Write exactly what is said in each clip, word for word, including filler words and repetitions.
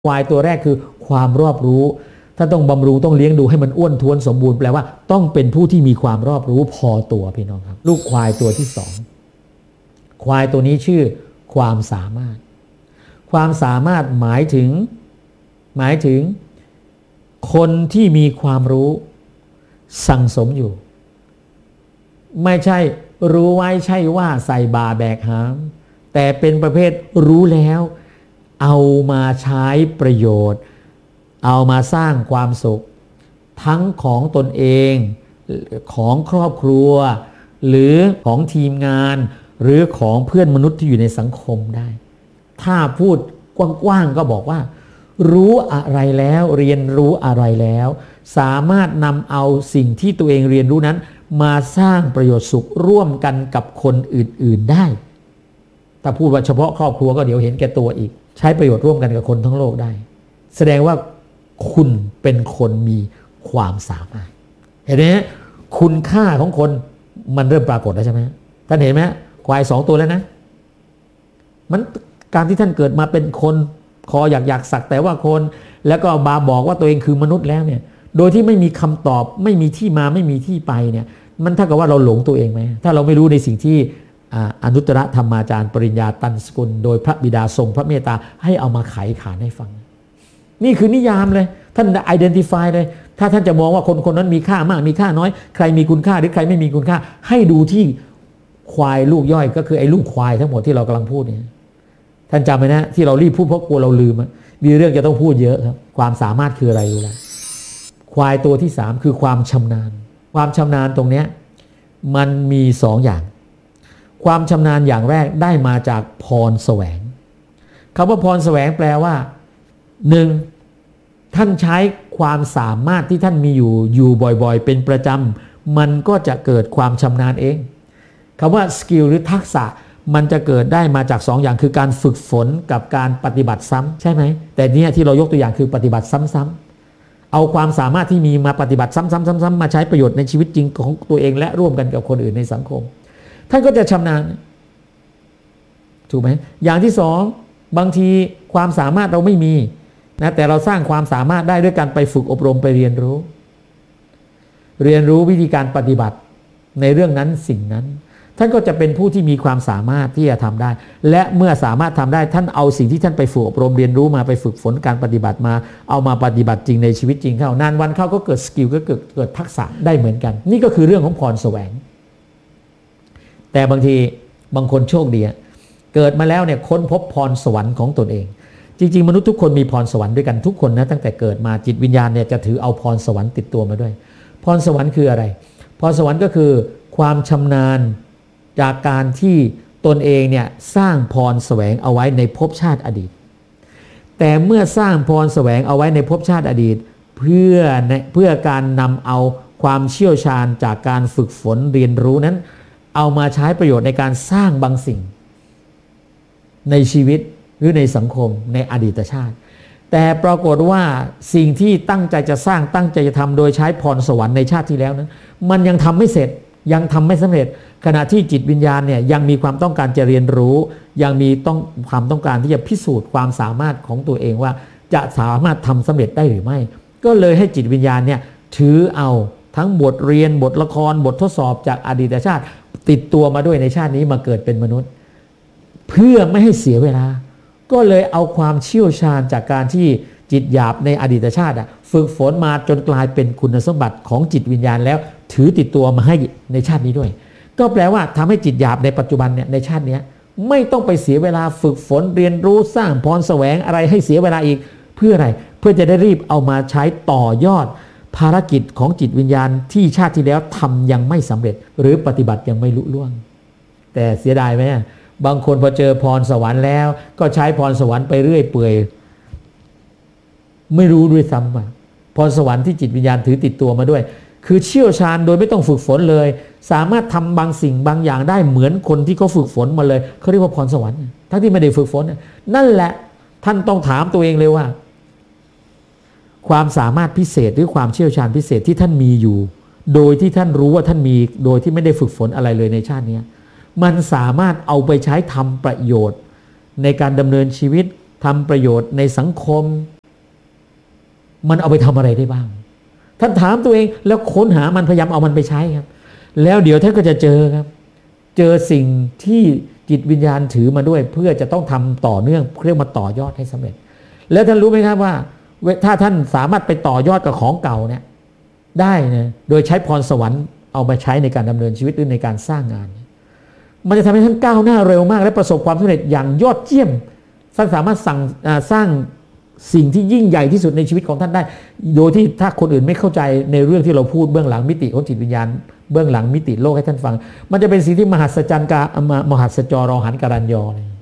ควายตัวแรกคือความรอบรู้ถ้าต้องบำรุงต้องเลี้ยงดูให้มันอ้วนท้วนสมบูรณ์แปลว่าต้องเป็นผู้ที่มีความรอบรู้พอตัวพี่น้องครับลูกควายตัวที่สองควายตัวนี้ชื่อความสามารถความสามารถหมายถึงหมายถึงคนที่มีความรู้สั่งสมอยู่ไม่ใช่รู้ไว้ใช่ว่าใส่บาแบกหามแต่เป็นประเภทรู้แล้วเอามาใช้ประโยชน์เอามาสร้างความสุขทั้งของตนเองของครอบครัวหรือของทีมงานหรือของเพื่อนมนุษย์ที่อยู่ในสังคมได้ถ้าพูดกว้างๆก็บอกว่ารู้อะไรแล้วเรียนรู้อะไรแล้วสามารถนำเอาสิ่งที่ตัวเองเรียนรู้นั้นมาสร้างประโยชน์สุขร่วมกันกับคนอื่นๆได้ถ้าพูดว่าเฉพาะครอบครัวก็เดี๋ยวเห็นแก่ตัวอีกใช้ประโยชน์ร่วมกันกับคนทั้งโลกได้แสดงว่าคุณเป็นคนมีความสามารถเห็นไหมคุณค่าของคนมันเริ่มปรากฏแล้วใช่ไหมท่านเห็นไหมควายสองตัวแล้วนะมันการที่ท่านเกิดมาเป็นคนคออยากอยากสักแต่ว่าคนแล้วก็บาบอกว่าตัวเองคือมนุษย์แล้วเนี่ยโดยที่ไม่มีคำตอบไม่มีที่มาไม่มีที่ไปเนี่ยมันเท่ากับว่าเราหลงตัวเองไหมถ้าเราไม่รู้ในสิ่งที่อนุตตรธรรมาจารย์ปริญญาตันสกุลโดยพระบิดาทรงพระเมตตาให้เอามาไขขานให้ฟังนี่คือนิยามเลยท่าน identify เลยถ้าท่านจะมองว่าคนคนนั้นมีค่ามากมีค่าน้อยใครมีคุณค่าหรือใครไม่มีคุณค่าให้ดูที่ควายลูกย่อยก็คือไอ้ลูกควายทั้งหมดที่เรากำลังพูดเนี่ยท่านจำไหมนะที่เรารีบพูดเพราะกลัวเราลืมมีเรื่องจะต้องพูดเยอะครับความสามารถคืออะไรรู้แล้วควายตัวที่สามคือความชำนาญความชำนาญตรงเนี้ยมันมีสองอย่างความชำนาญอย่างแรกได้มาจากพรแสวงคำว่าพรแสวงแปลว่าหนึ่งท่านใช้ความสามารถที่ท่านมีอยู่อยู่บ่อยๆเป็นประจำมันก็จะเกิดความชำนาญเองคำว่าสกิลหรือทักษะมันจะเกิดได้มาจากสองอย่างคือการฝึกฝนกับการปฏิบัติซ้ำใช่ไหมแต่เนี่ยที่เรายกตัวอย่างคือปฏิบัติซ้ำๆเอาความสามารถที่มีมาปฏิบัติซ้ำๆๆๆมาใช้ประโยชน์ในชีวิตจริงของตัวเองและร่วมกันกับคนอื่นในสังคมท่านก็จะชำนาญถูกไหมอย่างที่สองบางทีความสามารถเราไม่มีนะแต่เราสร้างความสามารถได้ด้วยการไปฝึกอบรมไปเรียนรู้เรียนรู้วิธีการปฏิบัติในเรื่องนั้นสิ่งนั้นท่านก็จะเป็นผู้ที่มีความสามารถที่จะทำได้และเมื่อสามารถทำได้ท่านเอาสิ่งที่ท่านไปฝึกอบรมเรียนรู้มาไปฝึกฝนการปฏิบัติมาเอามาปฏิบัติจริงในชีวิตจริงเข้านานวันเข้าก็เกิดสกิลก็เกิดเกิดทักษะได้เหมือนกันนี่ก็คือเรื่องของพรแสวงแต่บางทีบางคนโชคดีเกิดมาแล้วเนี่ยค้นพบพรสวรรค์ของตนเองจริงๆมนุษย์ทุกคนมีพรสวรรค์ด้วยกันทุกคนนะตั้งแต่เกิดมาจิตวิญญาณเนี่ยจะถือเอาพรสวรรค์ติดตัวมาด้วยพรสวรรค์คืออะไรพรสวรรค์ก็คือความชำนาญจากการที่ตนเองเนี่ยสร้างพรแสวงเอาไว้ในภพชาติอดีตแต่เมื่อสร้างพรแสวงเอาไว้ในภพชาติอดีตเพื่อเพื่อการนำเอาความเชี่ยวชาญจากการฝึกฝนเรียนรู้นั้นเอามาใช้ประโยชน์ในการสร้างบางสิ่งในชีวิตหรือในสังคมในอดีตชาติแต่ปรากฏว่าสิ่งที่ตั้งใจจะสร้างตั้งใจจะทำโดยใช้พรสวรรค์ในชาติที่แล้วนั้นมันยังทำไม่เสร็จยังทำไม่สำเร็จขณะที่จิตวิญญาณเนี่ยยังมีความต้องการจะเรียนรู้ยังมีต้องความต้องการที่จะพิสูจน์ความสามารถของตัวเองว่าจะสามารถทำสำเร็จได้หรือไม่ก็เลยให้จิตวิญญาณเนี่ยถือเอาทั้งบทเรียนบทละครบททดสอบจากอดีตชาติติดตัวมาด้วยในชาตินี้มาเกิดเป็นมนุษย์เพื่อไม่ให้เสียเวลาก็เลยเอาความเชี่ยวชาญจากการที่จิตหยาบในอดีตชาติฝึกฝนมาจนกลายเป็นคุณสมบัติของจิตวิญญาณแล้วถือติดตัวมาให้ในชาตินี้ด้วยก็แปลว่าทำให้จิตหยาบในปัจจุบันเนี่ยในชาตินี้ไม่ต้องไปเสียเวลาฝึกฝนเรียนรู้สร้างพรแสวงอะไรให้เสียเวลาอีกเพื่ออะไรเพื่อจะได้รีบเอามาใช้ต่อยอดภารกิจของจิตวิญญาณที่ชาติที่แล้วทำยังไม่สำเร็จหรือปฏิบัติยังไม่ลุล่วงแต่เสียดายไหมบางคนพอเจอพรสวรรค์แล้วก็ใช้พรสวรรค์ไปเรื่อยเปื่อยไม่รู้ด้วยซ้ำว่าพรสวรรค์ที่จิตวิญญาณถือติดตัวมาด้วยคือเชี่ยวชาญโดยไม่ต้องฝึกฝนเลยสามารถทำบางสิ่งบางอย่างได้เหมือนคนที่เขาฝึกฝนมาเลยเขาเรียกว่าพรสวรรค์ทั้งที่ไม่ได้ฝึกฝนนั่นแหละท่านต้องถามตัวเองเลยว่าความสามารถพิเศษหรือความเชี่ยวชาญพิเศษที่ท่านมีอยู่โดยที่ท่านรู้ว่าท่านมีโดยที่ไม่ได้ฝึกฝนอะไรเลยในชาตินี้มันสามารถเอาไปใช้ทำประโยชน์ในการดำเนินชีวิตทำประโยชน์ในสังคมมันเอาไปทำอะไรได้บ้างท่านถามตัวเองแล้วค้นหามันพยายามเอามันไปใช้ครับแล้วเดี๋ยวท่านก็จะเจอครับเจอสิ่งที่จิตวิญญาณถือมาด้วยเพื่อจะต้องทำต่อเนื่องเรียกมาต่อยอดให้สำเร็จแล้วท่านรู้ไหมครับว่าถ้าท่านสามารถไปต่อยอดกับของเก่าเนี่ยได้นะโดยใช้พรสวรรค์เอามาใช้ในการดำเนินชีวิตหรือในการสร้างงานมันจะทำให้ท่านก้าวหน้าเร็วมากและประสบความสำเร็จอย่างยอดเยี่ยมท่านสามารถสั่งสร้างสิ่งที่ยิ่งใหญ่ที่สุดในชีวิตของท่านได้โดยที่ถ้าคนอื่นไม่เข้าใจในเรื่องที่เราพูดเบื้องหลังมิติของจิตวิญญาณเบื้องหลังมิติโลกให้ท่านฟังมันจะเป็นสิ่งที่มหัศจรรย์กามหัศจรรหันการันยอเลย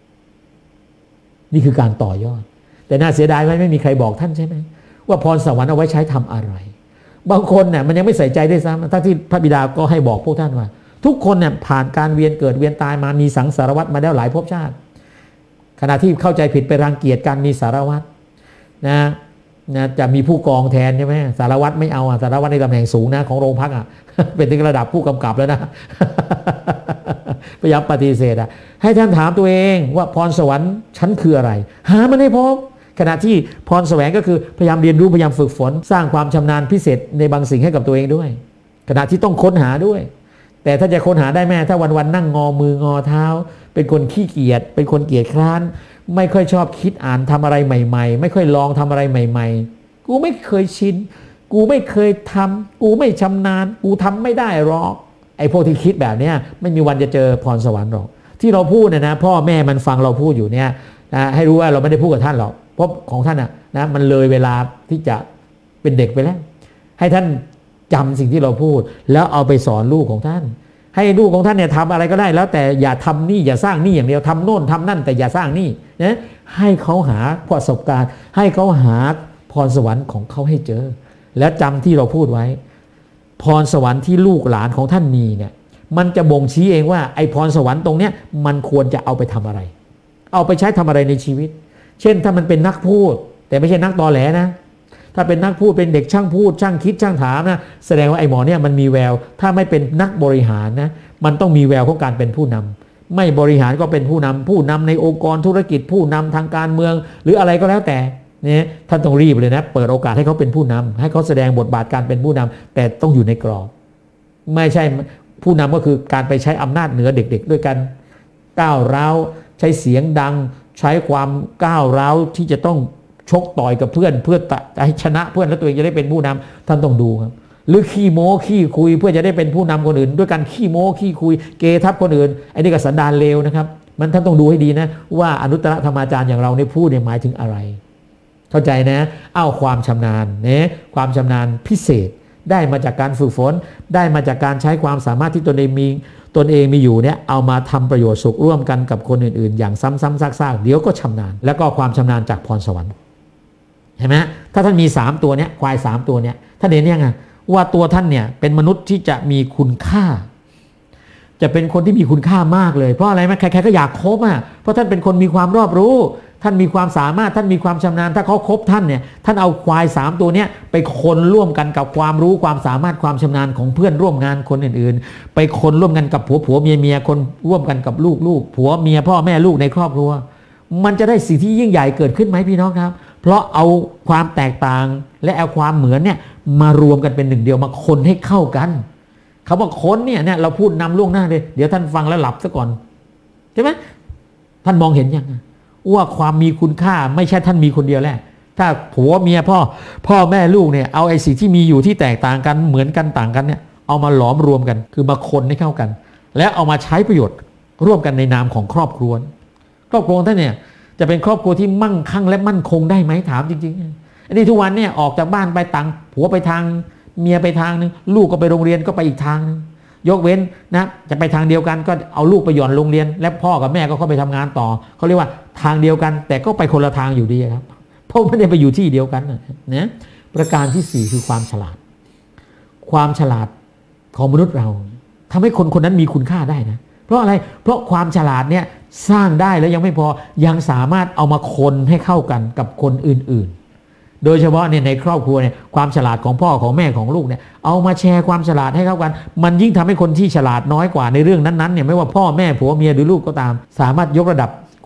นี่คือการต่อยอดแต่น่าเสียดายไหมไม่มีใครบอกท่านใช่ไหมว่าพรสวรรค์เอาไว้ใช้ทำอะไรบางคนเนี่ยมันยังไม่ใส่ใจด้วยซ้ำทั้งที่พระบิดาก็ให้บอกพวกท่านว่าทุกคนเนี่ยผ่านการเวียนเกิดเวียนตายมามีสังสารวัฏมาแล้วหลายภพชาติขณะที่เข้าใจผิดไปรังเกียจการมีสารวัฏนะนะจะมีผู้กองแทนใช่ไหมสารวัตรไม่เอาอ่ะสารวัตรในตำแหน่งสูงนะของโรงพักอ่ะ เป็นถึงระดับผู้กำกับแล้วนะ พยายามปฏิเสธอ่ะให้ท่านถามตัวเองว่าพรสวรรค์ฉันคืออะไรหามันให้พบขณะที่พรแสวงก็คือพยายามเรียนรู้พยายามฝึกฝนสร้างความชำนาญพิเศษในบางสิ่งให้กับตัวเองด้วยขณะที่ต้องค้นหาด้วยแต่ถ้าจะค้นหาได้แม่ถ้าวันๆนั่งงอมืองอเท้าเป็นคนขี้เกียจเป็นคนเกียจคร้านไม่ค่อยชอบคิดอ่านทำอะไรใหม่ๆไม่ค่อยลองทำอะไรใหม่ๆกูไม่เคยชินกูไม่เคยทำกูไม่ชำนาญกูทำไม่ได้หรอกไอ้พวกที่คิดแบบเนี้ยไม่มีวันจะเจอพรสวรรค์หรอกที่เราพูดเนี่ยนะพ่อแม่มันฟังเราพูดอยู่เนี่ยนะให้รู้ว่าเราไม่ได้พูดกับท่านหรอกเพราะของท่านนะนะมันเลยเวลาที่จะเป็นเด็กไปแล้วให้ท่านจำสิ่งที่เราพูดแล้วเอาไปสอนลูกของท่านให้ลูกของท่านเนี่ยทำอะไรก็ได้แล้วแต่อย่าทำนี่อย่าสร้างนี่อย่างเดียวทำโน่นทำนั่นแต่อย่าสร้างนี่นะให้เขาหาประสบการณ์ให้เขาหาพรสวรรค์ของเขาให้เจอแล้วจำที่เราพูดไว้พรสวรรค์ที่ลูกหลานของท่านมีเนี่ยมันจะบ่งชี้เองว่าไอ้พรสวรรค์ตรงเนี้ยมันควรจะเอาไปทำอะไรเอาไปใช้ทำอะไรในชีวิตเช่นถ้ามันเป็นนักพูดแต่ไม่ใช่นักตอแหลนะถ้าเป็นนักพูดเป็นเด็กช่างพูดช่างคิดช่างถามนะแสดงว่าไอ้หมอเนี่ยมันมีแววถ้าไม่เป็นนักบริหารนะมันต้องมีแววของการเป็นผู้นำไม่บริหารก็เป็นผู้นำผู้นำในองค์กรธุรกิจผู้นำทางการเมืองหรืออะไรก็แล้วแต่เนี่ยท่านต้องรีบเลยนะเปิดโอกาสให้เขาเป็นผู้นำให้เขาแสดงบทบาทการเป็นผู้นำแต่ต้องอยู่ในกรอบไม่ใช่ผู้นำก็คือการไปใช้อำนาจเหนือเด็กๆด้วยกันก้าวร้าวใช้เสียงดังใช้ความก้าวร้าวที่จะต้องชกต่อยกับเพื่อนเพื่อให้ชนะเพื่อนแล้วตัวเองจะได้เป็นผู้นำท่านต้องดูครับหรือขี้โม้ขี้คุยเพื่อจะได้เป็นผู้นำคนอื่นด้วยการขี้โม้ขี้คุยเกทับคนอื่นไอ้นี่ก็สันดานเลวนะครับมันท่านต้องดูให้ดีนะว่าอนุตตรธรรมาจารย์อย่างเราในพูดเนี่ยหมายถึงอะไรเข้าใจนะเอาความชำนาญเนี่ยความชำนาญพิเศษได้มาจากการฝึกฝนได้มาจากการใช้ความสามารถที่ตนเองมีตนเองมีอยู่เนี่ยเอามาทำประโยชน์สุขร่วมกันกับคนอื่นๆอย่างซ้ำๆซากๆเดี๋ยวก็ชำนาญแล้วก็ความชำนาญจากพรสวรรค์เห็นไหมถ้าท่านมีสามตัวเนี้ยควายสามตัวเนี้ยท่านเห็นยังไงว่าตัวท่านเนี่ยเป็นมนุษย์ที่จะมีคุณค่าจะเป็นคนที่มีคุณค่ามากเลยเพราะอะไรไหมใครๆก็อยากคบอ่ะเพราะท่านเป็นคนมีความรอบรู้ท่านมีความสามารถท่านมีความชำนาญถ้าเขาคบท่านเนี่ยท่านเอาควายสามตัวเนี้ยไปคนร่วมกันกับความรู้ความสามารถความชำนาญของเพื่อนร่วมงานคนอื่นๆไปคนร่วมกันกับผัวผัวเมียเมียคนร่วมกันกับลูกลูกผัวเมียพ่อแม่ลูกในครอบครัวมันจะได้สิ่งที่ยิ่งใหญ่เกิดขึ้นไหมพี่น้องครับเพราะเอาความแตกต่างและเอาความเหมือนเนี่ยมารวมกันเป็นหนึ่งเดียวมาคนให้เข้ากันคำว่าคนเนี่ยเนี่ยเราพูดนำล่วงหน้าเลยเดี๋ยวท่านฟังแล้วหลับซะก่อนใช่ไหมท่านมองเห็นยังว่าความมีคุณค่าไม่ใช่ท่านมีคนเดียวแหละถ้าผัวเมียพ่อพ่อแม่ลูกเนี่ยเอาไอ้สิ่งที่มีอยู่ที่แตกต่างกันเหมือนกันต่างกันเนี่ยเอามาหลอมรวมกันคือมาคนให้เข้ากันแล้วเอามาใช้ประโยชน์ร่วมกันในนามของครอบครัวครอบครัวท่านเนี่ยจะเป็นครอบครัวที่มั่งคั่งและมั่นคงได้ไหมถามจริงๆอันนี้ทุกวันเนี่ยออกจากบ้านไปต่างผัวไปทางเมียไปทางนึงลูกก็ไปโรงเรียนก็ไปอีกทางนึงยกเว้นนะจะไปทางเดียวกันก็เอาลูกไปหย่อนโรงเรียนและพ่อกับแม่ก็เข้าไปทำงานต่อเขาเรียกว่าทางเดียวกันแต่ก็ไปคนละทางอยู่ดีครับเพราะไม่ได้ไปอยู่ที่เดียวกันนะประการที่สี่คือความฉลาดความฉลาดของมนุษย์เราทำให้คนคนนั้นมีคุณค่าได้นะเพราะอะไรเพราะความฉลาดเนี่ยสร้างได้แล้วยังไม่พอยังสามารถเอามาคนให้เข้ากันกับคนอื่นๆโดยเฉพาะเนี่ยในครอบครัวเนี่ยความฉลาดของพ่อของแม่ของลูกเนี่ยเอามาแชร์ความฉลาดให้เข้ากันมันยิ่งทำให้คนที่ฉลาดน้อยกว่าในเรื่องนั้นๆเนี่ยไม่ว่าพ่อแม่ผัวเมียหรือลูกก็ตามสามารถยกระดับ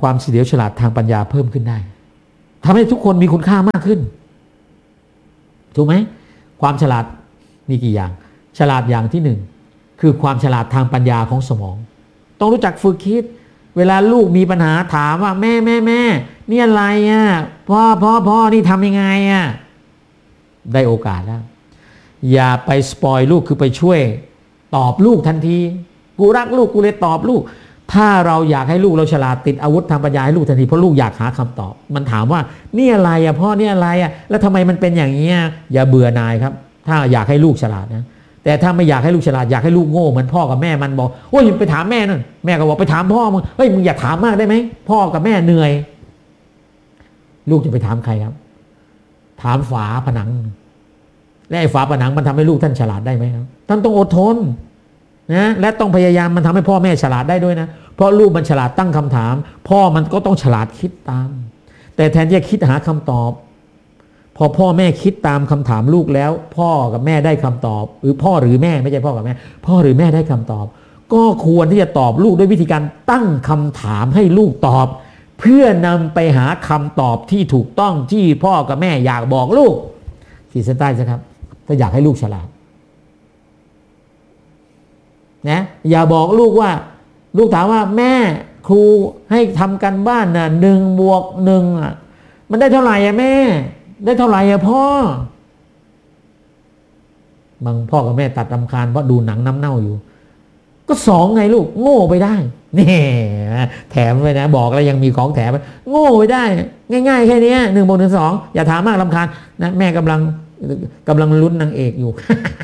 ความเฉลียวฉลาดทางปัญญาเพิ่มขึ้นได้ทำให้ทุกคนมีคุณค่ามากขึ้นถูกไหมความฉลาดมีกี่อย่างฉลาดอย่างที่หนึ่งคือความฉลาดทางปัญญาของสมองต้องรู้จักฝึกคิดเวลาลูกมีปัญหาถามว่าแม่แม่แม่นี่อะไรอ่ะพ่อพ่อพ่อนี่ทำยังไงอ่ะได้โอกาสแล้วอย่าไปสปอยลูกคือไปช่วยตอบลูกทันทีกูรักลูกกูเลยตอบลูกถ้าเราอยากให้ลูกเราฉลาดติดอาวุธทางปัญญาให้ลูกทันทีเพราะลูกอยากหาคำตอบมันถามว่านี่อะไรอ่ะพ่อนี่อะไรอ่ะแล้วทำไมมันเป็นอย่างนี้อย่าเบื่อหน่ายครับถ้าอยากให้ลูกฉลาดนะแต่ถ้าไม่อยากให้ลูกฉลาดอยากให้ลูกโง่เหมือนพ่อกับแม่มันบอกโอ้ยไปถามแม่นั่นแม่ก็บอกไปถามพ่อมึงเฮ้ยมึงอยากถามมากได้ไหมพ่อกับแม่เหนื่อยลูกจะไปถามใครครับถามฝาผนังและไอ้ฝาผนังมันทำให้ลูกท่านฉลาดได้ไหมครับท่านต้องอดทนนะและต้องพยายามมันทำให้พ่อแม่ฉลาดได้ด้วยนะเพราะลูกมันฉลาดตั้งคำถามพ่อมันก็ต้องฉลาดคิดตามแต่แทนที่จะคิดหาคำตอบพอพ่อแม่คิดตามคำถามลูกแล้วพ่อกับแม่ได้คำตอบหรือพ่อหรือแม่ไม่ใช่พ่อกับแม่พ่อหรือแม่ได้คำตอบก็ควรที่จะตอบลูกด้วยวิธีการตั้งคำถามให้ลูกตอบเพื่อนำไปหาคำตอบที่ถูกต้องที่พ่อกับแม่อยากบอกลูกขีดเส้นใต้สิครับถ้าอยากให้ลูกฉลาดนะอย่าบอกลูกว่าลูกถามว่าแม่ครูให้ทำกันบ้านน่ะหนึ่งบวกหนึ่งอ่ะมันได้เท่าไหร่อะแม่ได้เท่าไหร่อะพ่อบางพ่อกับแม่ตัดรำคาญเพราะดูหนังน้ำเน่าอยู่ก็สองไงลูกโง่ไปได้นี่แถมไปนะบอกแล้วยังมีของแถมโง่ไปได้ง่ายๆแค่นี้หนึ่งบวกหนึ่งสองอย่าถามมากรำคาญนะแม่กำลังกำลังลุ้นนางเอกอยู่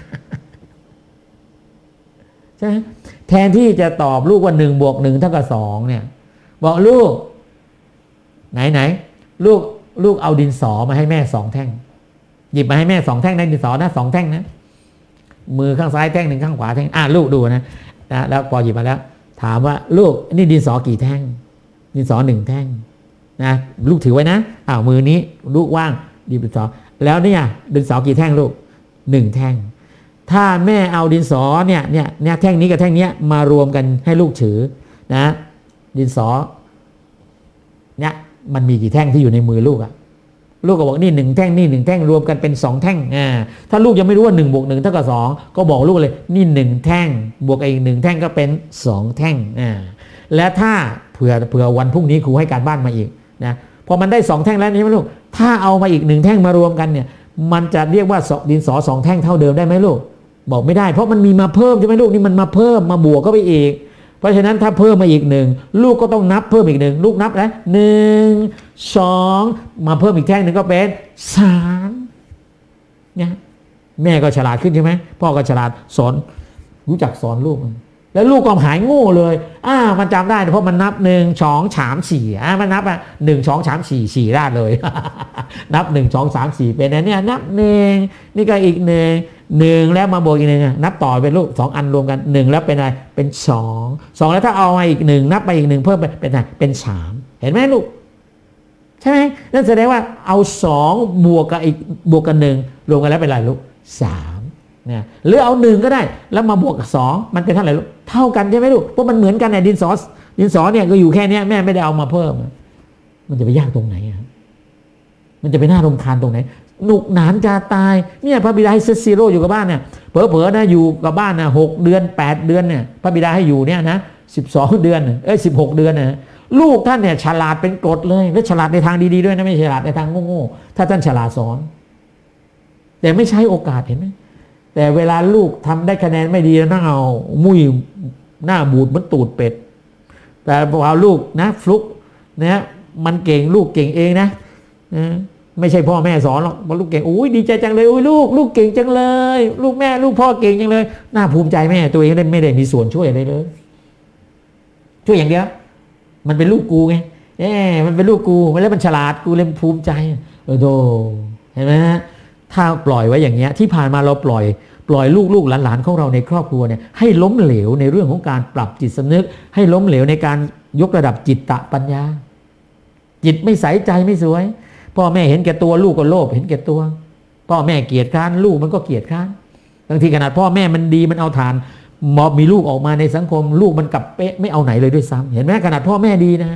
ใช่แทนที่จะตอบลูกว่าหนึ่งบวกหนึ่งเท่ากับสองเนี่ยบอกลูกไหนไหนลูกลูกเอาดินสอมาให้แม่สองแท่งหยิบมาให้แม่สองแท่งในดินสอนะสองแท่งนะมือข้างซ้ายแท่งหนึ่งข้างขวาแท่งอ่ะลูกดูนะนะแล้วพอหยิบมาแล้วถามว่าลูกนี่ดินสอกี่แท่งดินสอหนึ่งแท่งนะลูกถือไว้นะอ้าวมือนี้ลูกว่างดินสอแล้วเนี่ยดินสอกี่แท่งลูกหนึ่งแท่งถ้าแม่เอาดินสอเนี่ยเนี่ยเนี่ยแท่งนี้กับแท่งนี้มารวมกันให้ลูกถือนะดินสอเนี่ยมันมีกี่แท่งที่อยู่ในมือลูกอะลูกก็บอกนี่หนึ่งแท่งนี่หนึ่งแท่งรวมกันเป็นสองแท่งอ่าถ้าลูกยังไม่รู้ว่าหนึ่งบวกหนึ่งเท่ากับสองก็บอกลูกเลยนี่หนึ่งแท่งบวกอีกหนึ่งแท่งก็เป็นสองแท่งอ่าและถ้าเผื่อเผื่อวันพรุ่งนี้ครูให้การบ้านมาอีกนะพอมันได้สองแท่งแล้วนี่ไหมลูกถ้าเอามาอีกหนึ่งแท่งมารวมกันเนี่ยมันจะเรียกว่าดินสอสองแท่งเท่าเดิมได้ไหมลูกบอกไม่ได้เพราะมันมีมาเพิ่มใช่ไหมลูกนี่มันมาเพิ่มมาบวกก็ไปอีกเพราะฉะนั้นถ้าเพิ่มมาอีกหนึ่งลูกก็ต้องนับเพิ่มอีกหนึ่งลูกนับนะหนึ่งสองมาเพิ่มอีกแท่งหนึ่งก็เป็นสามเนี่ยแม่ก็ฉลาดขึ้นใช่ไหมพ่อก็ฉลาดสอนรู้จักสอนลูกแล้วลูกก็หายโง่เลยอ่ามันจำได้เพราะมันนับหนึ่งสองสามสี่อ่ามันนับอ่ะหนึ่งสองสามสี่สี่ได้เลย นับหนึ่งสองสามสี่เป็นอันเนี้ยนับหนึ่งนี่ก็อีกหนึ่งหนึ่งแล้วมาบวกอีกหนึ่งนับต่อเป็นลูกสองอันรวมกันหนึ่งแล้วเป็นอะไรเป็นสองสองแล้วถ้าเอามาอีกหนึ่งนับไปอีกหนึ่งเพิ่มไปเป็นอะไรเป็นสามเห็นไหมลูกใช่ไหมนั่นแสดงว่าเอาสองบวกกับอีกบวกกับหนึ่งรวมกันแล้วเป็นอะไรลูกสามเนี่ยหรือเอาหนึ่งก็ได้แล้วมาบวกกับสองมันเป็นเท่าไหร่ลูกเท่ากันใช่ไหมลูกเพราะมันเหมือนกันไอ้ดินสอดินสอเนี่ยก็อยู่แค่นี้แม่ไม่ได้เอามาเพิ่มมันจะไปยากตรงไหนอ่ะมันจะไปน่ารำคาญตรงไหนหนุกหนานจะตายเนี่ยพระบิดาให้เซตซีโร่อยู่กับบ้านเนี่ยเผลอๆนะอยู่กับบ้านนะหกเดือนแปดเดือนเนี่ยพระบิดาให้อยู่เนี่ยนะสิบสองเดือนเอ้ยสิบหกเดือนนะลูกท่านเนี่ยฉลาดเป็นกรดเลยและฉลาดในทางดีๆด้วยนะไม่ฉลาดในทางโง่ๆถ้าท่านฉลาดสอนแต่ไม่ใช้โอกาสเห็นไหมแต่เวลาลูกทำได้คะแนนไม่ดีแล้วนั่งเอามุ้ยหน้าบูดเหมือนตูดเป็ดแต่พอลูกนะฟลุกนะมันเก่งลูกเก่งเองนะนะไม่ใช่พ่อแม่สอนหรอกว่าลูกเก่งโอ้ยดีใจจังเลยโอ้ยลูกลูกเก่งจังเลยลูกแม่ลูกพ่อเก่งจังเลยน่าภูมิใจแม่ตัวเองไม่ได้มีส่วนช่วยอะไรเลยช่วยอย่างเดียวมันเป็นลูกกูไงเอ๊ะมันเป็นลูกกูแล้วมันฉลาดกูเลยภูมิใจเออโธ่เห็นไหมฮะถ้าปล่อยไว้อย่างเงี้ยที่ผ่านมาเราปล่อยปล่อยลูกลูกหลานๆของเราในครอบครัวเนี่ยให้ล้มเหลวในเรื่องของการปรับจิตสำนึกให้ล้มเหลวในการยกระดับจิตตปัญญาจิตไม่ใสใจไม่สวยพ่อแม่เห็นแก่ตัวลูกก็โลภเห็นแก่ตัวพ่อแม่เกลียดค้านลูกมันก็เกลียดค้านบางทีขนาดพ่อแม่มันดีมันเอาทานมอบมีลูกออกมาในสังคมลูกมันกลับเป๊ะไม่เอาไหนเลยด้วยซ้ำเห็นไหมขนาดพ่อแม่ดีนะ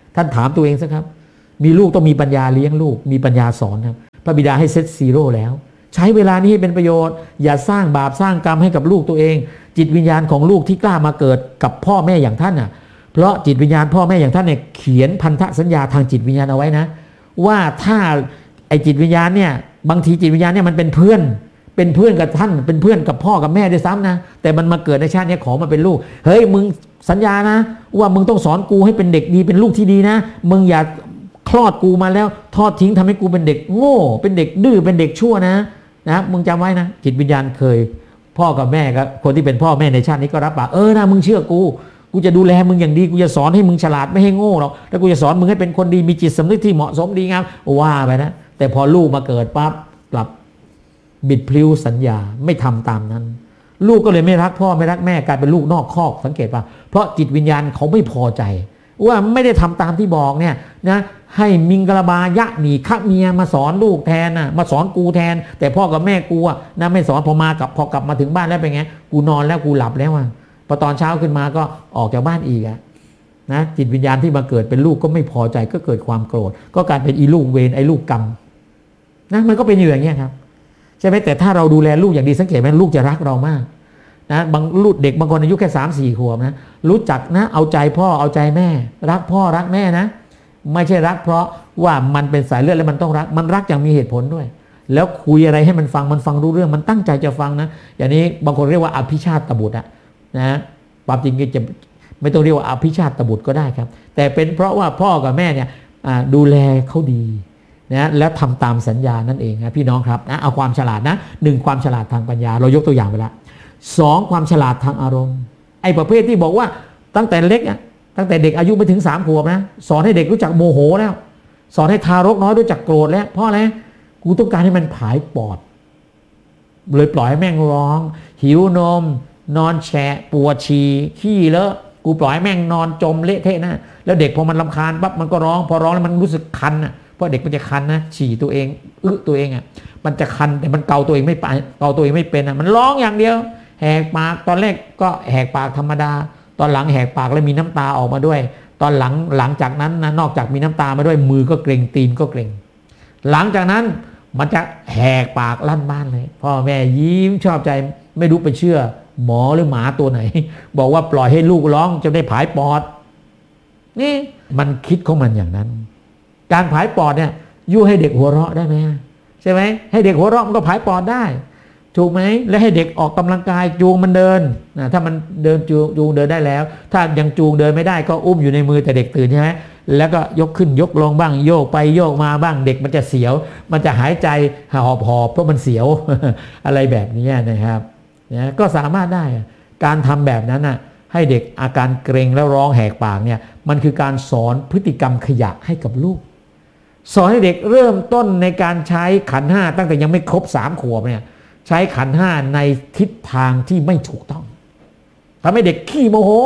ท่านถามตัวเองสักครับมีลูกต้องมีปัญญาเลี้ยงลูกมีปัญญาสอนครับพระบิดาให้เซตซีโร่แล้วใช้เวลานี้ให้เป็นประโยชน์อย่าสร้างบาปสร้างกรรมให้กับลูกตัวเองจิตวิญญาณของลูกที่กล้ามาเกิดกับพ่อแม่อย่างท่านน่ะเพราะจิตวิญญาณพ่อแม่อย่างท่านเนี่ยเขียนพันธสัญญาทางจิตวิญญาณเอาไว้นะว่าถ้าไอจิตวิญญาณเนี่ยบางทีจิตวิญญาณเนี่ยมันเป็นเพื่อนเป็นเพื่อนกับท่านเป็นเพื่อนกับพ่อกับแม่ด้วยซ้ำนะแต่มันมาเกิดในชาตินี้ขอมาเป็นลูกเฮ้ยมึงสัญญานะว่ามึงต้องสอนกูให้เป็นเด็กดีเป็นลูกที่ดีนะมึงอย่าคลอดกูมาแล้วทอดทิ้งทำให้กูเป็นเด็กโง่เป็นเด็กดื้อเป็นเด็กชั่วนะนะมึงจำไว้นะจิตวิญญาณเคยพ่อกับแม่กับคนที่เป็นพ่อแม่ในชาตินี้ก็รับปากเออนะมึงเชื่อกูกูจะดูแลมึงอย่างดีกูจะสอนให้มึงฉลาดไม่ให้โง่หรอกแล้วกูจะสอนมึงให้เป็นคนดีมีจิตสำนึกที่เหมาะสมดีงามว่าไปนะแต่พอลูกมาเกิดปั๊บกลับบิดพลิ้วสัญญาไม่ทำตามนั้นลูกก็เลยไม่รักพ่อไม่รักแม่กลายเป็นลูกนอกคอกสังเกตป่ะเพราะจิตวิญญาณเขาไม่พอใจว่าไม่ได้ทำตามที่บอกเนี่ยนะให้มิงกลบายะหนีข้าเมียมาสอนลูกแทนนะมาสอนกูแทนแต่พ่อกับแม่กูอะนะไม่สอนพอมากับพอกลับมาถึงบ้านแล้วเป็นไงกูนอนแล้วกูหลับแล้วอะพอตอนเช้าขึ้นมาก็ออกจากบ้านอีกอะนะจิตวิญญาณที่มาเกิดเป็นลูกก็ไม่พอใจก็เกิดความโกรธก็กลายเป็นอีลูกเวรไอ้ลูกกรรมนะมันก็เป็นอยู่อย่างเงี้ยครับใช่ไหมแต่ถ้าเราดูแลลูกอย่างดีสังเกตไหมลูกจะรักเรามากนะบางลูกเด็กบางคนอายุแค่สามสี่ขวบนะรู้จักนะเอาใจพ่อเอาใจแม่รักพ่อรักแม่นะไม่ใช่รักเพราะว่ามันเป็นสายเลือดแล้วมันต้องรักมันรักอย่างมีเหตุผลด้วยแล้วคุยอะไรให้มันฟังมันฟังรู้เรื่องมันตั้งใจจะฟังนะอย่างนี้บางคนเรียกว่าอภิชาติบุตรอะนะความจริงก็จะไม่ต้องเรียกว่าอภิชาติบุตรก็ได้ครับแต่เป็นเพราะว่าพ่อกับแม่เนี่ยดูแลเขาดีนะแล้วทำตามสัญญานั่นเองนะพี่น้องครับนะเอาความฉลาดนะหนึ่งความฉลาดทางปัญญาเรายกตัวอย่างไปละสองความฉลาดทางอารมณ์ไอ้ประเภทที่บอกว่าตั้งแต่เล็กอ่ะตั้งแต่เด็กอายุไม่ถึงสามขวบนะสอนให้เด็กรู้จักโมโหแล้วสอนให้ทารกน้อยรู้จักโกรธแล้วเพราะอะไรกูต้องการให้มันผายปอดเลยปล่อยให้แม่งร้องหิวนมนอนแฉะปวดฉี่ขี้เลอะกูปล่อยให้แม่งนอนจมเละเทะนะแล้วเด็กพอมันรำคาญปั๊บมันก็ร้องพอร้องแล้วมันรู้สึกคันอ่ะเพราะเด็กมันจะคันนะฉี่ตัวเองอึตัวเองอ่ะมันจะคันแต่มันเกาตัวเองไม่ไปเกาตัวเองไม่เป็นอ่ะมันร้องอย่างเดียวแหกปากตอนแรกก็แหกปากธรรมดาตอนหลังแหกปากแล้วมีน้ำตาออกมาด้วยตอนหลังหลังจากนั้นนะนอกจากมีน้ำตามาด้วยมือก็เกร็งตีนก็เกร็งหลังจากนั้นมันจะแหกปากลั่นบ้านเลยพ่อแม่ยิ้มชอบใจไม่รู้ไปเชื่อหมอหรือหมาตัวไหนบอกว่าปล่อยให้ลูกร้องจะได้ผายปอดนี่มันคิดของมันอย่างนั้นการผายปอดเนี่ยยั่วให้เด็กหัวเราะได้ไหมใช่ไหมให้เด็กหัวเราะมันก็ผายปอดได้ถูกไหมและให้เด็กออกกำลังกายจูงมันเดินนะถ้ามันเดินจูงจูงเดินได้แล้วถ้ายังจูงเดินไม่ได้ก็อุ้มอยู่ในมือแต่เด็กตื่นใช่ไหมแล้วก็ยกขึ้นยกลงบ้างโยกไปโยกมาบ้างเด็กมันจะเสียวมันจะหายใจหอบหอบเพราะมันเสียว อะไรแบบนี้นะครับนะก็สามารถได้การทำแบบนั้นน่ะให้เด็กอาการเกร็งแล้วร้องแหกปากเนี่ยมันคือการสอนพฤติกรรมขยะให้กับลูกสอนให้เด็กเริ่มต้นในการใช้ขันธ์ห้าตั้งแต่ยังไม่ครบสามขวบเนี่ยใช้ขันธ์ห้าในทิศทางที่ไม่ถูกต้องทำให้เด็กขี้โมโห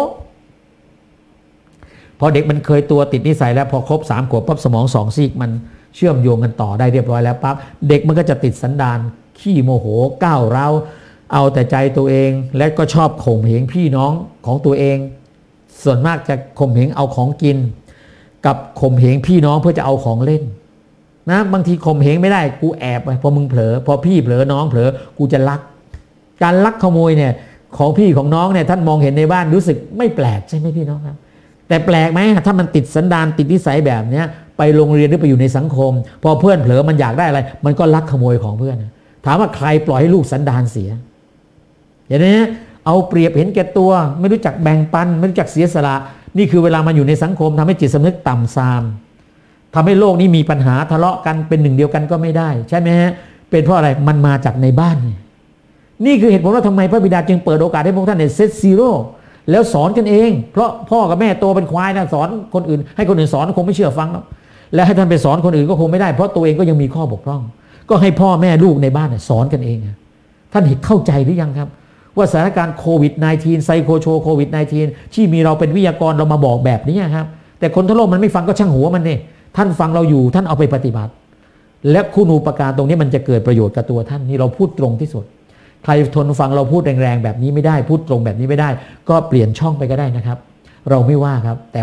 พอเด็กมันเคยตัวติดนิสัยแล้วพอครบสามขวบปั๊บสมองสองซีกมันเชื่อมโยงกันต่อได้เรียบร้อยแล้วปั๊บเด็กมันก็จะติดสันดานขี้โมโหก้าวร้าวเอาแต่ใจตัวเองและก็ชอบข่มเหงพี่น้องของตัวเองส่วนมากจะข่มเหงเอาของกินกับข่มเหงพี่น้องเพื่อจะเอาของเล่นนะบางทีข่มเหงไม่ได้กูแอบไปพอมึงเผลอพอพี่เผลอน้องเผลอกูจะลักการลักขโมยเนี่ยของพี่ของน้องเนี่ยท่านมองเห็นในบ้านรู้สึกไม่แปลกใช่ไหมพี่น้องครับแต่แปลกไหมถ้ามันติดสันดานติดนิสัยแบบเนี้ยไปโรงเรียนหรือไปอยู่ในสังคมพอเพื่อนเผลอมันอยากได้อะไรมันก็ลักขโมยของเพื่อนถามว่าใครปล่อยให้ลูกสันดานเสียอย่างนี้เอาเปรียบเห็นแก่ตัวไม่รู้จักแบ่งปันไม่รู้จักเสียสละนี่คือเวลามาอยู่ในสังคมทำให้จิตสำนึกต่ำทรามทำให้โลกนี้มีปัญหาทะเลาะกันเป็นหนึ่งเดียวกันก็ไม่ได้ใช่ไหมฮะเป็นเพราะอะไรมันมาจากในบ้านนี่คือเหตุผลว่าทำไมพระบิดาจึงเปิดโอกาสให้พวกท่านเนี่ยเซตซีโร่แล้วสอนกันเองเพราะพ่อกับแม่โตเป็นควายนะสอนคนอื่นให้คนอื่นสอนคงไม่เชื่อฟังแล้วและให้ท่านไปสอนคนอื่นก็คงไม่ได้เพราะตัวเองก็ยังมีข้อบกพร่องก็ให้พ่อแม่ลูกในบ้านสอนกันเองท่านเห็นเข้าใจหรือยังครับว่าสถานการณ์โควิด สิบเก้า ไซโคโชโควิด สิบเก้า ที่มีเราเป็นวิทยากรเรามาบอกแบบนี้ครับแต่คนทั้งโลกมันไม่ฟังก็ช่างหัวมันนี่ท่านฟังเราอยู่ท่านเอาไปปฏิบัติและคุณูปการตรงนี้มันจะเกิดประโยชน์กับตัวท่านนี่เราพูดตรงที่สุดใครทนฟังเราพูดแรงๆแบบนี้ไม่ได้พูดตรงแบบนี้ไม่ได้ก็เปลี่ยนช่องไปก็ได้นะครับเราไม่ว่าครับแต่ว่า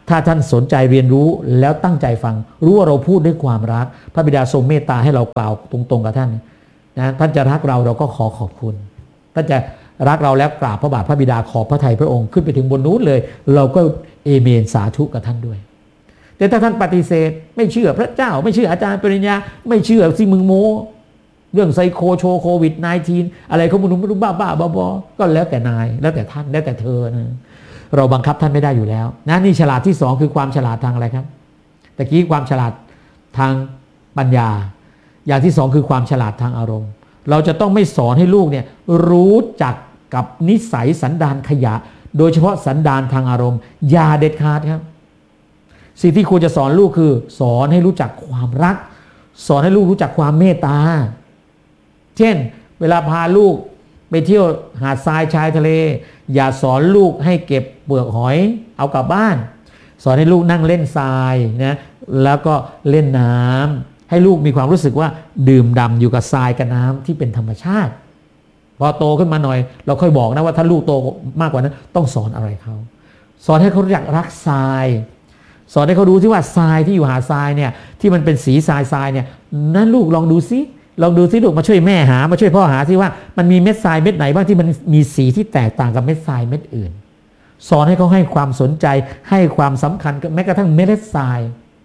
ถ้าท่านสนใจเรียนรู้แล้วตั้งใจฟังรู้ว่าเราพูดด้วยความรักพระบิดาทรงเมตตาให้เรากล่าวตรงๆกับท่านนะท่านจะรักเราเราก็ขอขอบคุณท่านจะรักเราแล้วกราบพระบาทพระบิดาขอบพระทัยพระองค์ขึ้นไปถึงบนนู้นเลยเราก็เอเมนสาธุกับท่านด้วยแต่ถ้าท่านปฏิเสธไม่เชื่อพระเจ้าไม่เชื่ออาจารย์ปริญญาไม่เชื่อสิมึงโมเรื่องไซโคโชโควิด สิบเก้า อะไรเขาไม่รู้ไม่รู้บ้าบ้าบอบอก็แล้วแต่นายแล้วแต่ท่านแล้วแต่เธอนะเราบังคับท่านไม่ได้อยู่แล้วนะนี่ฉลาดที่สองคือความฉลาดทางอะไรครับตะกี้ความฉลาดทางปัญญาอย่างที่สองคือความฉลาดทางอารมณ์เราจะต้องไม่สอนให้ลูกเนี่ยรู้จักกับนิสัยสันดานขยะโดยเฉพาะสันดานทางอารมณ์อย่าเด็ดขาดครับสิ่งที่ครูจะสอนลูกคือสอนให้รู้จักความรักสอนให้ลูกรู้จักความเมตตาเช่นเวลาพาลูกไปเที่ยวหาดทรายชายทะเลอย่าสอนลูกให้เก็บเปลือกหอยเอากลับบ้านสอนให้ลูกนั่งเล่นทรายนะแล้วก็เล่นน้ำให้ลูกมีความรู้สึกว่าดื่มด่ำอยู่กับทรายกับน้ำที่เป็นธรรมชาติพอโตขึ้นมาหน่อยเราค่อยบอกนะว่าถ้าลูกโตมากกว่านั้นต้องสอนอะไรเขาสอนให้เขารู้จักรักทรายสอนให้เขาดูที่ว่าทรายที่อยู่หาดทรายเนี่ยที่มันเป็นสีทรายทรายเนี่ยนั่นลูกลองดูซิลองดูซิลูกมาช่วยแม่หามาช่วยพ่อหาซิว่ามันมีเม็ดทรายเม็ดไหนบ้างที่มันมีสีที่แตกต่างกับเม็ดทรายเม็ดอื่นสอนให้เขาให้ความสนใจให้ความสำคัญแม้กระทั่งเม็ดทราย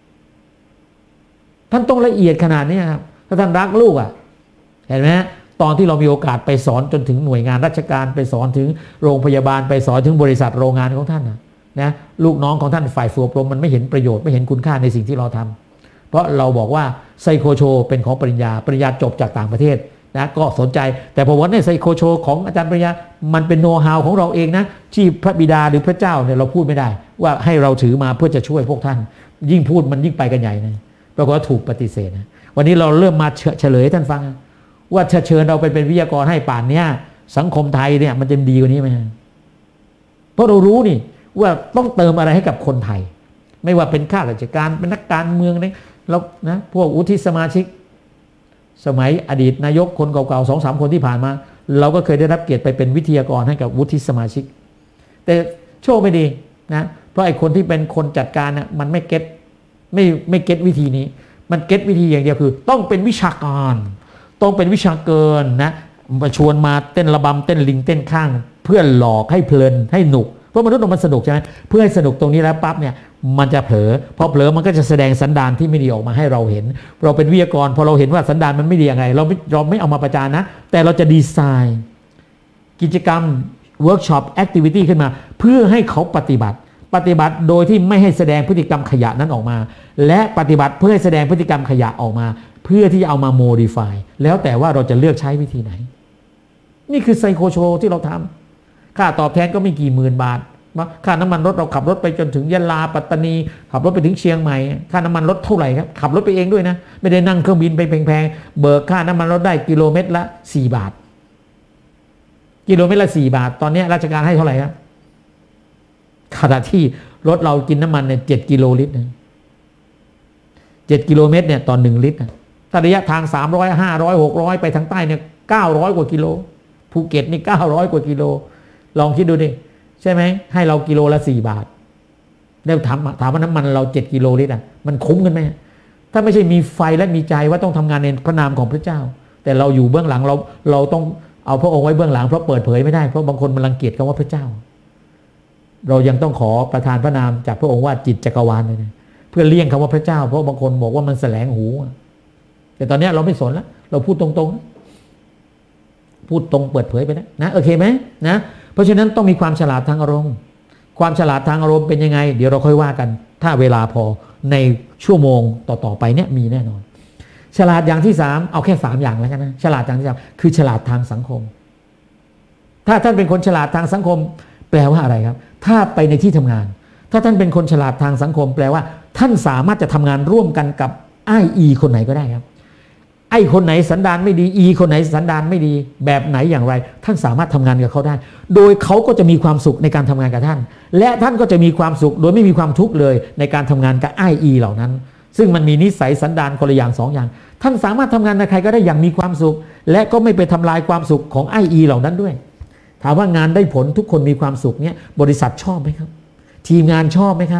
ท่านต้องละเอียดขนาดนี้ครับถ้าท่านรักลูกอ่ะเห็นไหมตอนที่เรามีโอกาสไปสอนจนถึงหน่วยงานราชการไปสอนถึงโรงพยาบาลไปสอนถึงบริษัทโรงงานของท่านนะนะลูกน้องของท่านฝ่ายฝึกอบรมมันไม่เห็นประโยชน์ไม่เห็นคุณค่าในสิ่งที่เราทำเพราะเราบอกว่าไซโคโชเป็นของปริญญาปริญญาจบจากต่างประเทศนะก็สนใจแต่พอวันนี้ไซโคโชของอาจารย์ปริญญามันเป็นโน้ตฮาวของเราเองนะที่พระบิดาหรือพระเจ้าเนี่ยเราพูดไม่ได้ว่าให้เราถือมาเพื่อจะช่วยพวกท่านยิ่งพูดมันยิ่งไปกันใหญ่นะปรากฏว่าถูกปฏิเสธนะวันนี้เราเริ่มมาเฉลยท่านฟังว่าจะเชิญเราไปเป็นวิทยากรให้ป่านเนี้ยสังคมไทยเนี่ยมันจะดีกว่านี้ไหมเพราะเรารู้นี่ว่าต้องเติมอะไรให้กับคนไทยไม่ว่าเป็นข้าราชการเป็นนักการเมืองเนี่ยแล้วนะพวกวุฒิสมาชิกสมัยอดีตนายกคนเก่าๆสองสามคนที่ผ่านมาเราก็เคยได้รับเกียรติไปเป็นวิทยากรให้กับวุฒิสมาชิกแต่โชคไม่ดีนะเพราะไอ้คนที่เป็นคนจัดการน่ะมันไม่เก็ตไม่ไม่เก็ตวิธีนี้มันเก็ตวิธีอย่างเดียวคือต้องเป็นวิชาการต้องเป็นวิชาเกินนะมาชวนมาเต้นระบำเต้นลิงเต้นข้างเพื่อหลอกให้เพลินให้หนุกเพราะมนุษย์มันสนุกใช่ไหมเพื่อให้สนุกตรงนี้แล้วปั๊บเนี่ยมันจะเผลอพอเผลอมันก็จะแสดงสันดานที่ไม่ดีออกมาให้เราเห็นเราเป็นวิทยากรพอเราเห็นว่าสันดานมันไม่ดียังไงเราไม่เราไม่เอามาประจานนะแต่เราจะดีไซน์กิจกรรมเวิร์กช็อปแอคทิวิตี้ขึ้นมาเพื่อให้เขาปฏิบัติปฏิบัติโดยที่ไม่ให้แสดงพฤติกรรมขยะนั้นออกมาและปฏิบัติเพื่อให้แสดงพฤติกรรมขยะออกมาเพื่อที่จะเอามาโมดิฟายแล้วแต่ว่าเราจะเลือกใช้วิธีไหนนี่คือไซโคโชที่เราทำค่าตอบแทนก็ไม่กี่หมื่นบาทค่าน้ำมันรถเราขับรถไปจนถึงยะลาปัตตานีขับรถไปถึงเชียงใหม่ค่าน้ำมันรถเท่าไหร่ครับขับรถไปเองด้วยนะไม่ได้นั่งเครื่องบินไปแพงๆเบิกค่าน้ำมันรถได้กิโลเมตรละสี่บาทกิโลเมตรละสี่บาทตอนนี้ราชการให้เท่าไหร่ครับขณะที่รถเรากินน้ำมันเนี่ยเจ็ดกิโลลิตรนะเจ็ดกิโลเมตรเนี่ยต่อหนึ่งลิตรนะถ้าระยะทางสามร้อยห้าร้อยหกร้อยไปทางใต้เนี่ยเก้าร้อยกว่ากิโลภูเก็ตนี่เก้าร้อยกว่ากิโลลองคิดดูดิใช่ไหมให้เรากิโลละสี่บาทแล้วถามถามว่าน้ำมันเราเจ็ดกิโลลิตรอ่ะมันคุ้มกันไหมถ้าไม่ใช่มีไฟและมีใจว่าต้องทำงานในพระนามของพระเจ้าแต่เราอยู่เบื้องหลังเราเราต้องเอาพระองค์ไว้เบื้องหลังเพราะเปิดเผยไม่ได้เพราะบางคนมันรังเกียจคำว่าพระเจ้าเรายังต้องขอประทานพระนามจากพระองค์ว่าจิตจักรวาลเลยนะเพื่อเลี่ยงคำว่าพระเจ้าเพราะบางคนบอกว่ามันแสลงหูแต่ตอนนี้เราไม่สนแล้วเราพูดตรงๆพูดตรงเปิดเผยไปนะนะโอเคไหมนะเพราะฉะนั้นต้องมีความฉลาดทางอารมณ์ความฉลาดทางอารมณ์เป็นยังไงเดี๋ยวเราค่อยว่ากันถ้าเวลาพอในชั่วโมงต่อๆไปเนี่ยมีแน่นอนฉลาดอย่างที่สามเอาแค่สามอย่างแล้วกันนะฉลาดอย่างที่สามคือฉลาดทางสังคมถ้าท่านเป็นคนฉลาดทางสังคมแปลว่าอะไรครับถ้าไปในที่ทำงานถ้าท่านเป็นคนฉลาดทางสังคมแปลว่าท่านสามารถจะทำงานร่วมกันกับไอ้อีคนไหนก็ได้ครับไอ้คนไหนสันดานไม่ดีอีคนไหนสันดานไม่ดีแบบไหนอย่างไรท่านสามารถทำงานกับเขาได้โดยเขาก็จะมีความสุขในการทำงานกับท่านและท่านก็จะมีความสุขโดยไม่มีความทุกข์เลยในการทำงานกับไอ้อีเหล่านั้นซึ่งมันมีนิสัยสันดานคนละอย่างสองอย่างท่านสามารถทำงานกับใครก็ได้อย่างมีความสุขและก็ไม่ไปทำลายความสุขของไอ้อีเหล่านั้นด้วยถามว่างานได้ผลทุกคนมีความสุขเนี่ยบริษัทชอบไหมครับทีมงานชอบไหมครับ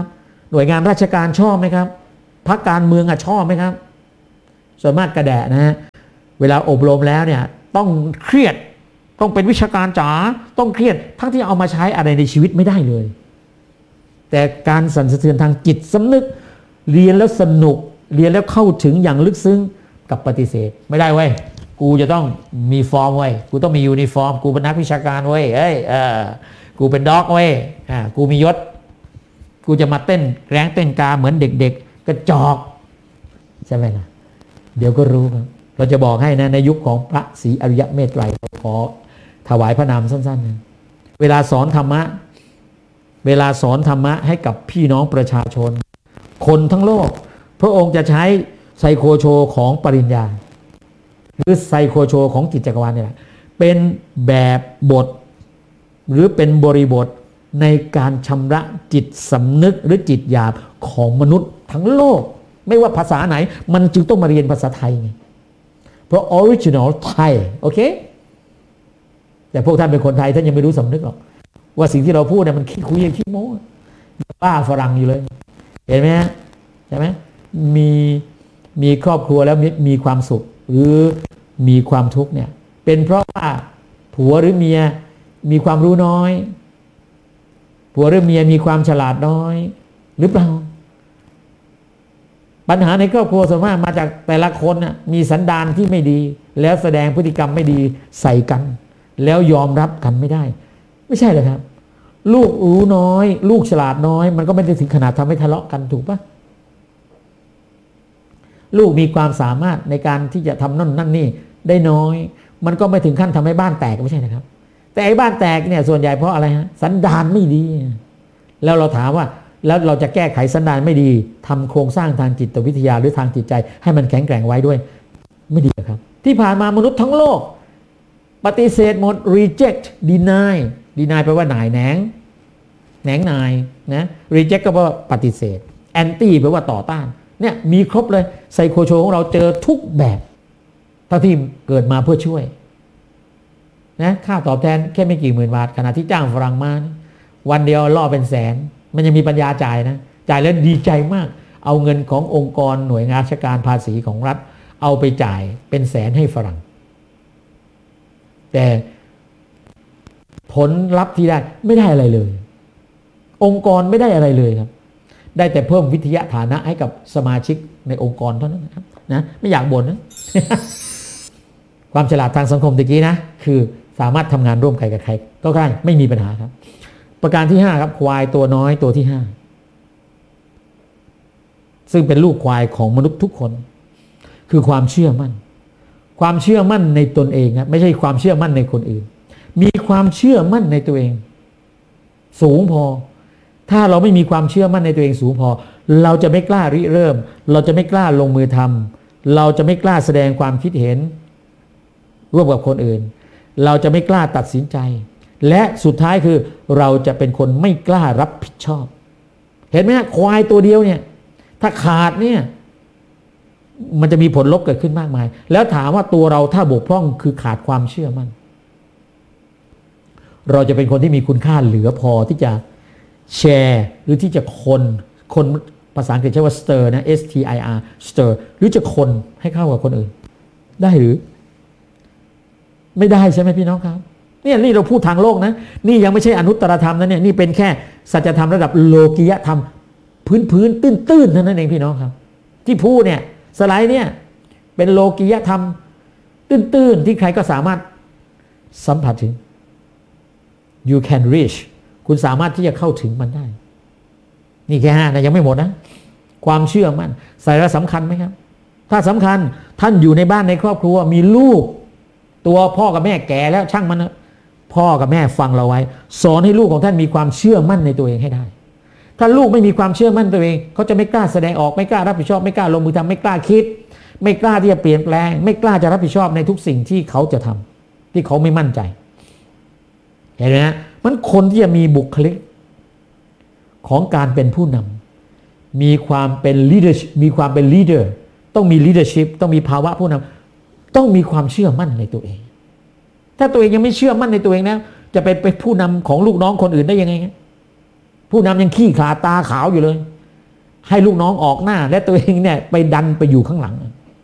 หน่วยงานราชการชอบไหมครับพรรคการเมืองอะชอบไหมครับส่วนมากกระแดะนะฮะเวลาอบรมแล้วเนี่ยต้องเครียดต้องเป็นวิชาการจ๋าต้องเครียดทั้งที่เอามาใช้อะไรในชีวิตไม่ได้เลยแต่การสั่นสะเทือนทางจิตสำนึกเรียนแล้วสนุกเรียนแล้วเข้าถึงอย่างลึกซึ้งกับปฏิเสธไม่ได้เว้ยกูจะต้องมีฟอร์มเว้ยกูต้องมียูนิฟอร์มกูเป็นนักวิชาการเว้ยเอ้ยเออกูเป็นด็อกเว้ยอ่ากูมียศกูจะมาเต้นแรงเต้นกาเหมือนเด็กๆกระจอกใช่ไหมล่ะเดี๋ยวก็รู้ครับเราจะบอกให้นะในยุคของพระศรีอริยเมตไตรขอถวายพระนามสั้นๆนะเวลาสอนธรรมะเวลาสอนธรรมะให้กับพี่น้องประชาชนคนทั้งโลกพระองค์จะใช้ไซโคโชของปริญญาหรือไซโคโชของจิตจักรวาลนี่แหละเป็นแบบบทหรือเป็นบริบทในการชำระจิตสำนึกหรือจิตหยาบของมนุษย์ทั้งโลกไม่ว่าภาษาไหนมันจึงต้องมาเรียนภาษาไทยไงเพราะออริจินอลไทยโอเคแต่พวกท่านเป็นคนไทยท่านยังไม่รู้สำนึกหรอกว่าสิ่งที่เราพูดเนี่ยมันคิดคุยคิดโม้บ้าฝรั่งอยู่เลยเห็นไหมฮะใช่ไหมมีมีครอบครัวแล้วมีมีความสุขหรือมีความทุกข์เนี่ยเป็นเพราะว่าผัวหรือเมียมีความรู้น้อยผัวหรือเมียมีความฉลาดน้อยหรือเปล่าปัญหาในครอบครัวส่วนมากมาจากแต่ละคนน่ะมีสันดานที่ไม่ดีแล้วแสดงพฤติกรรมไม่ดีใส่กันแล้วยอมรับกันไม่ได้ไม่ใช่เลยครับลูกรู้น้อยลูกฉลาดน้อยมันก็ไม่ได้ถึงขนาดทำให้ทะเลาะกันถูกปะลูกมีความสามารถในการที่จะทำนั่นนั่นนี่ได้น้อยมันก็ไม่ถึงขั้นทำให้บ้านแตกไม่ใช่นะครับแต่ไอ้บ้านแตกเนี่ยส่วนใหญ่เพราะอะไรฮะสันดานไม่ดีแล้วเราถามว่าแล้วเราจะแก้ไขสันดานไม่ดีทำโครงสร้างทางจิตวิทยาหรือทางจิตใจให้มันแข็งแกร่งไว้ด้วยไม่ดีครับที่ผ่านมามนุษย์ทั้งโลกปฏิเสธหมด reject deny deny แปลว่าหน่ายแหนงแหนงนายนะ reject ก็แปลว่าปฏิเสธ anti แปลว่าต่อต้านเนี่ยมีครบเลยไซโคโชของเราเจอทุกแบบทั้งที่เกิดมาเพื่อช่วยนะค่าตอบแทนแค่ไม่กี่หมื่นบาทขณะที่จ้างฝรั่งมาวันเดียวล่อเป็นแสนมันยังมีปัญญาจ่ายนะจ่ายแล้วดีใจมากเอาเงินขององค์กรหน่วยงานราชการภาษีของรัฐเอาไปจ่ายเป็นแสนให้ฝรั่งแต่ผลลัพธ์ที่ได้ไม่ได้อะไรเลยองค์กรไม่ได้อะไรเลยครับได้แต่เพิ่มวิทยาฐานะให้กับสมาชิกในองค์กรเท่านั้นนะครับนะไม่อยากบ่นนะ ความฉลาดทางสังคมตะกี้นะคือสามารถทำงานร่วมกันกับใครก็ได้ไม่มีปัญหาครับประการที่ห้าครับควายตัวน้อยตัวที่ห้าซึ่งเป็นลูกควายของมนุษย์ทุกคนคือความเชื่อมั่นความเชื่อมั่นในตนเองครับไม่ใช่ความเชื่อมั่นในคนอื่นมีความเชื่อมั่นในตัวเองสูงพอถ้าเราไม่มีความเชื่อมั่นในตัวเองสูงพอเราจะไม่กล้าริเริ่มเราจะไม่กล้าลงมือทำเราจะไม่กล้าแสดงความคิดเห็นร่วมกับคนอื่นเราจะไม่กล้าตัดสินใจและสุดท้ายคือเราจะเป็นคนไม่กล้ารับผิดชอบเห็นไหมฮะควายตัวเดียวเนี่ยถ้าขาดเนี่ยมันจะมีผลลบเกิดขึ้นมากมายแล้วถามว่าตัวเราถ้าบกพร่องคือขาดความเชื่อมั่นเราจะเป็นคนที่มีคุณค่าเหลือพอที่จะแชร์หรือที่จะคนคนภาษาอังกฤษใช้ว่า stir นะ S T I R stir หรือจะคนให้เข้ากับคนอื่นได้หรือไม่ได้ใช่ไหมพี่น้องครับเนี่ยนี่เราพูดทางโลกนะนี่ยังไม่ใช่อนุตตรธรรมนะเนี่ยนี่เป็นแค่สัจธรรมระดับโลกิยธรรมพื้นพื้นตื้นตื้นเท่านั้นเองพี่น้องครับที่พูดเนี่ยสไลด์เนี่ยเป็นโลกิยธรรมตื้นตื้นที่ใครก็สามารถสัมผัสถึง you can reach คุณสามารถที่จะเข้าถึงมันได้นี่แค่ห้านะยังไม่หมดนะความเชื่อมั่นสาระสำคัญไหมครับถ้าสำคัญท่านอยู่ในบ้านในครอบครัวมีลูกตัวพ่อกับแม่แก่แล้วช่างมันนะพ่อกับแม่ฟังเราไว้สอนให้ลูกของท่านมีความเชื่อมั่นในตัวเองให้ได้ถ้าลูกไม่มีความเชื่อมั่นตัวเองเขาจะไม่กล้าแสดงออกไม่กล้ารับผิดชอบไม่กล้าลงมือทำไม่กล้าคิดไม่กล้าที่จะเปลี่ยนแปลงไม่กล้าจะรับผิดชอบในทุกสิ่งที่เขาจะทำที่เขาไม่มั่นใจเห็นไหมฮะมันคนที่จะมีบุคลิกของการเป็นผู้นำมีความเป็น leader มีความเป็น leader ต้องมี leadership ต้องมีภาวะผู้นำต้องมีความเชื่อมั่นในตัวเองถ้าตัวเองยังไม่เชื่อมั่นในตัวเองนะจะไปเป็นผู้นำของลูกน้องคนอื่นได้ยังไงผู้นำยังขี้ขลาดตาขาวอยู่เลยให้ลูกน้องออกหน้าและตัวเองเนี่ยไปดันไปอยู่ข้างหลัง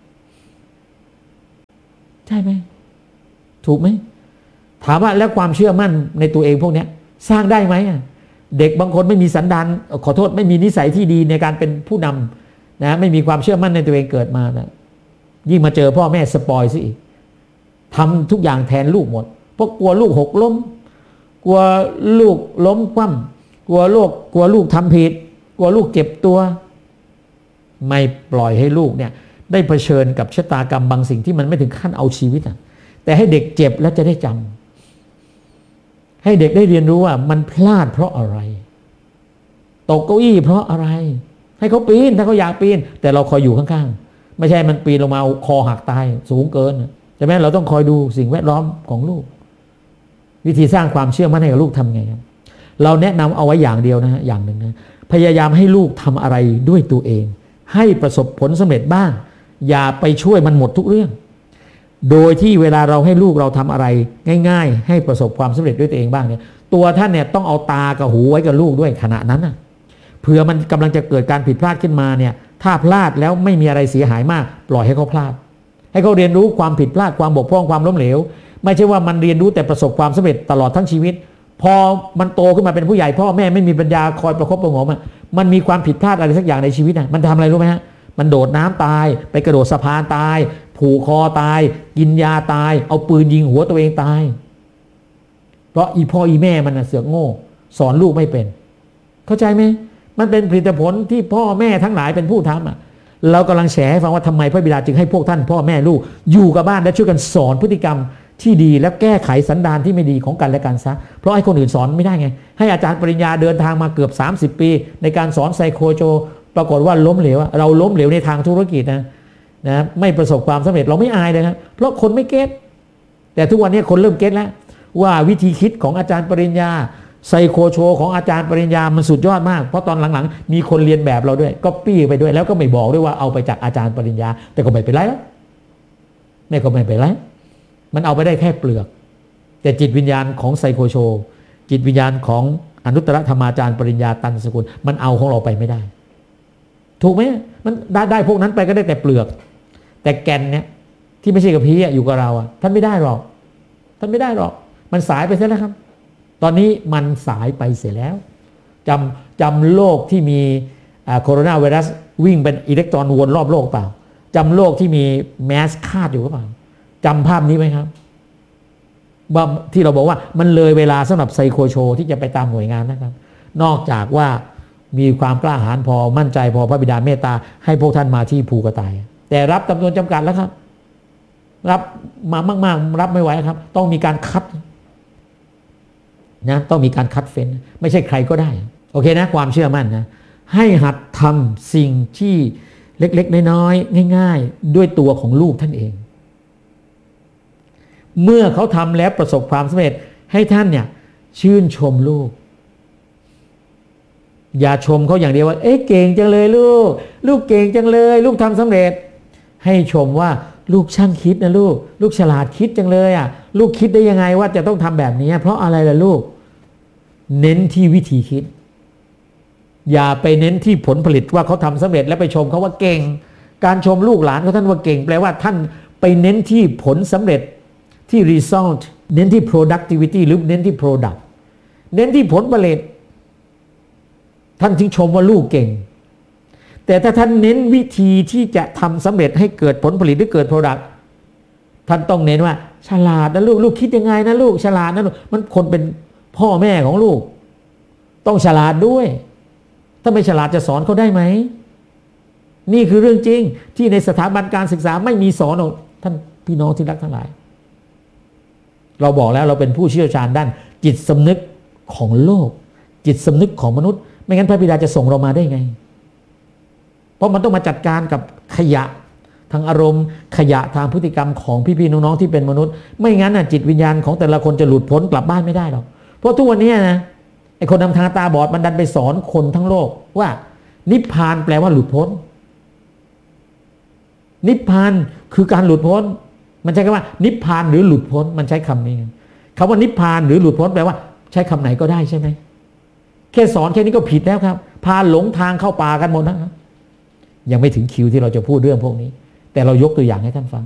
ใช่ไหมถูกไหมถามว่าแล้วความเชื่อมั่นในตัวเองพวกนี้สร้างได้ไหมเด็กบางคนไม่มีสันดานขอโทษไม่มีนิสัยที่ดีในการเป็นผู้นำนะไม่มีความเชื่อมั่นในตัวเองเกิดมานะยิ่งมาเจอพ่อแม่สปอยซะอีกทำทุกอย่างแทนลูกหมดเพราะกลัวลูกหกล้มกลัวลูกล้มคว่ำกลัวลูกกลัวลูกทำผิดกลัวลูกเจ็บตัวไม่ปล่อยให้ลูกเนี่ยได้เผชิญกับชะตากรรมบางสิ่งที่มันไม่ถึงขั้นเอาชีวิตนะแต่ให้เด็กเจ็บแล้วจะได้จำให้เด็กได้เรียนรู้ว่ามันพลาดเพราะอะไรตกเก้าอี้เพราะอะไรให้เขาปีนถ้าเขาอยากปีนแต่เราคอยอยู่ข้างๆไม่ใช่มันปีนลงมาคอหักตายสูงเกินใช่ไหมเราต้องคอยดูสิ่งแวดล้อมของลูกวิธีสร้างความเชื่อมั่นให้กับลูกทำไงครับเราแนะนำเอาไว้อย่างเดียวนะฮะอย่างหนึ่งนะพยายามให้ลูกทำอะไรด้วยตัวเองให้ประสบผลสำเร็จบ้างอย่าไปช่วยมันหมดทุกเรื่องโดยที่เวลาเราให้ลูกเราทำอะไรง่ายๆให้ประสบความสำเร็จด้วยตัวเองบ้างเนี่ยตัวท่านเนี่ยต้องเอาตากับหูไว้กับลูกด้วยขณะนั้นนะเผื่อมันกำลังจะเกิดการผิดพลาดขึ้นมาเนี่ยถ้าพลาดแล้วไม่มีอะไรเสียหายมากปล่อยให้เขาพลาดให้เขาเรียนรู้ความผิดพลาดความบกพร่องความล้มเหลวไม่ใช่ว่ามันเรียนรู้แต่ประสบความสำเร็จตลอดทั้งชีวิตพอมันโตขึ้นมาเป็นผู้ใหญ่พ่อแม่ไม่มีปัญญาคอยประคบประหงมมันมีความผิดพลาดอะไรสักอย่างในชีวิตนะมันทำอะไรรู้ไหมฮะมันโดดน้ำตายไปกระโดดสะพานตายผูกคอตายกินยาตายเอาปืนยิงหัวตัวเองตายเพราะอีพ่ออีแม่มันเสือกโง่สอนลูกไม่เป็นเข้าใจไหมมันเป็นผลิตผลที่พ่อแม่ทั้งหลายเป็นผู้ทำอ่ะเรากำลังแชร์ให้ฟังว่าทำไมพระบิดาจึงให้พวกท่านพ่อแม่ลูกอยู่กับบ้านและช่วยกันสอนพฤติกรรมที่ดีแล้วแก้ไขสันดานที่ไม่ดีของกันและกันซะเพราะให้คนอื่นสอนไม่ได้ไงให้อาจารย์ปริญญาเดินทางมาเกือบสามสิบปีในการสอนไซโคโจปรากฏว่าล้มเหลวเราล้มเหลวในทางธุรกิจนะนะไม่ประสบความสำเร็จเราไม่อายเลยนะเพราะคนไม่เก็ตแต่ทุกวันนี้คนเริ่มเก็ตแล้วว่าวิธีคิดของอาจารย์ปริญญาไซโคโชของอาจารย์ปริญญามันสุดยอดมากเพราะตอนหลังๆมีคนเรียนแบบเราด้วยก็ปี้ไปด้วยแล้วก็ไม่บอกด้วยว่าเอาไปจากอาจารย์ปริญญาแต่ก็ไม่เป็นไรแล้วไม่ก็ไม่เป็นไรมันเอาไปได้แค่เปลือกแต่จิตวิญญาณของไซโคโชจิตวิญญาณของอนุตตรธรรมาจารย์ปริญญาตันสกุลมันเอาของเราไปไม่ได้ถูกไหมมันได้ได้พวกนั้นไปก็ได้แต่เปลือกแต่แก่นเนี่ยที่ไม่ใช่กับพีอยู่กับเราอ่ะท่านไม่ได้หรอกท่านไม่ได้หรอกมันสายไปเสียแล้วครับตอนนี้มันสายไปเสียแล้วจำจำโลกที่มีโคโรนาไวรัสวิ่งเป็นอิเล็กตรอนวนรอบโลกเปล่าจำโลกที่มีแมสคาดอยู่หรือเปล่าจำภาพนี้ไหมครับว่าที่เราบอกว่ามันเลยเวลาสำหรับไซโคโชที่จะไปตามหน่วยงานนะครับนอกจากว่ามีความกล้าหาญพอมั่นใจพอพระบิดาเมตตาให้พวกท่านมาที่ภูกระต่ายแต่รับจำนวนจำกัดแล้วครับรับมามากๆรับไม่ไหวครับต้องมีการคัดนะต้องมีการคัดเฟ้นไม่ใช่ใครก็ได้โอเคนะความเชื่อมั่นนะให้หัดทำสิ่งที่เล็กๆน้อยๆง่ายๆด้วยตัวของลูกท่านเองเมื่อเขาทำแล้วประสบความสำเร็จให้ท่านเนี่ยชื่นชมลูกอย่าชมเขาอย่างเดียวว่าเอ๊ะเก่งจังเลยลูกลูกเก่งจังเลยลูกทำสำเร็จให้ชมว่าลูกช่างคิดนะลูกลูกฉลาดคิดจังเลยอ่ะลูกคิดได้ยังไงว่าจะต้องทำแบบนี้เพราะอะไรล่ะลูกเน้นที่วิธีคิดอย่าไปเน้นที่ผลผลิตว่าเขาทำสำเร็จแล้วไปชมเขาว่าเก่งการชมลูกหลานเขาท่านว่าเก่งแปลว่าท่านไปเน้นที่ผลสำเร็จที่ result เน้นที่ productivity หรือเน้นที่ product เน้นที่ผลผลิตท่านจึงชมว่าลูกเก่งแต่ถ้าท่านเน้นวิธีที่จะทำสำเร็จให้เกิดผลผลิตหรือเกิด product ท่านต้องเน้นว่าฉลาดนะลูกลูกคิดยังไงนะลูกฉลาดนะลูกมันคนเป็นพ่อแม่ของลูกต้องฉลาดด้วยถ้าไม่ฉลาดจะสอนเขาได้ไหมนี่คือเรื่องจริงที่ในสถาบันการศึกษาไม่มีสอนหรอกท่านพี่น้องที่รักทั้งหลายเราบอกแล้วเราเป็นผู้เชี่ยวชาญด้านจิตสำนึกของโลกจิตสำนึกของมนุษย์ไม่งั้นพระบิดาจะส่งเรามาได้ไงเพราะมันต้องมาจัดการกับขยะทางอารมณ์ขยะทางพฤติกรรมของพี่ๆน้องๆที่เป็นมนุษย์ไม่งั้นน่ะจิตวิญญาณของแต่ละคนจะหลุดพ้นกลับบ้านไม่ได้หรอกเพราะทุกวันนี้นะไอ้คนนำทางตาบอดมันดันไปสอนคนทั้งโลกว่านิพพานแปลว่าหลุดพ้นนิพพานคือการหลุดพ้นมันใช้คำว่านิพพานหรือหลุดพ้นมันใช้คำนี้คำว่านิพพานหรือหลุดพ้นแปลว่าใช้คำไหนก็ได้ใช่ไหมแค่สอนแค่นี้ก็ผิดแล้วครับพพาหลงทางเข้าป่ากันหมดนะยังไม่ถึงคิวที่เราจะพูดเรื่องพวกนี้แต่เรายกตัวอย่างให้ท่านฟัง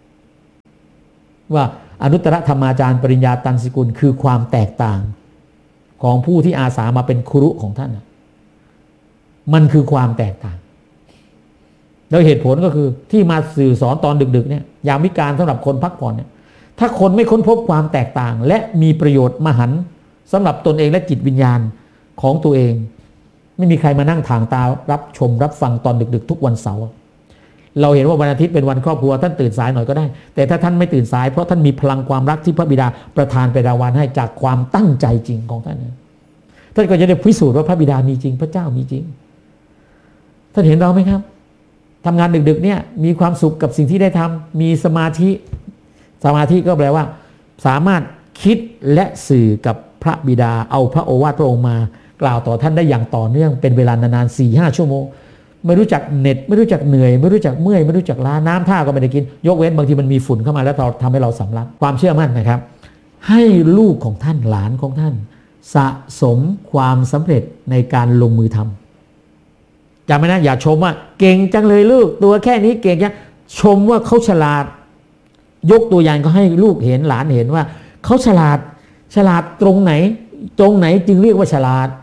ว่าอนุตตรธรรมาจารย์ปริญญาตันสกุลคือความแตกต่างของผู้ที่อาสามาเป็นครุของท่านมันคือความแตกต่างแล้วเหตุผลก็คือที่มาสื่อสอนตอนดึกๆเนี่ยยามวิกาลสำหรับคนพักผ่อนเนี่ยถ้าคนไม่ค้นพบความแตกต่างและมีประโยชน์มหันต์สำหรับตนเองและจิตวิญญาณของตัวเองไม่มีใครมานั่งถางตารับชมรับฟังตอนดึกๆทุกวันเสาร์เราเห็นว่าวันอาทิตย์เป็นวันครอบครัวท่านตื่นสายหน่อยก็ได้แต่ถ้าท่านไม่ตื่นสายเพราะท่านมีพลังความรักที่พระบิดาประทานไปรางวัลให้จากความตั้งใจจริงของท่านท่านก็จะได้พิสูจน์ว่าพระบิดามีจริงพระเจ้ามีจริงท่านเห็นเราไหมครับทำงานดึกๆเนี่ยมีความสุขกับสิ่งที่ได้ทำมีสมาธิสมาธิก็แปลว่าสามารถคิดและสื่อกับพระบิดาเอาพระโอวาทพระองค์มากล่าวต่อท่านได้อย่างต่อเนื่องเป็นเวลานานๆ สี่ห้า ชั่วโมงไม่รู้จักเหน็ดไม่รู้จักเหนื่อยไม่รู้จักเมื่อยไม่รู้จักล้าน้ำท่าก็ไม่ได้กินยกเว้นบางทีมันมีฝุ่นเข้ามาแล้วเราทำให้เราสำลักความเชื่อมั่นนะครับให้ลูกของท่านหลานของท่านสะสมความสำเร็จในการลงมือทำจำไว้นะอย่าชมว่าเก่งจังเลยลูกตัวแค่นี้เก่งจังชมว่าเขาฉลาดยกตัวอย่างก็ให้ลูกเห็นหลานเห็นว่าเขาฉลาดฉลาดตรงไหนตรงไหนจึงเรียกว่าฉลาด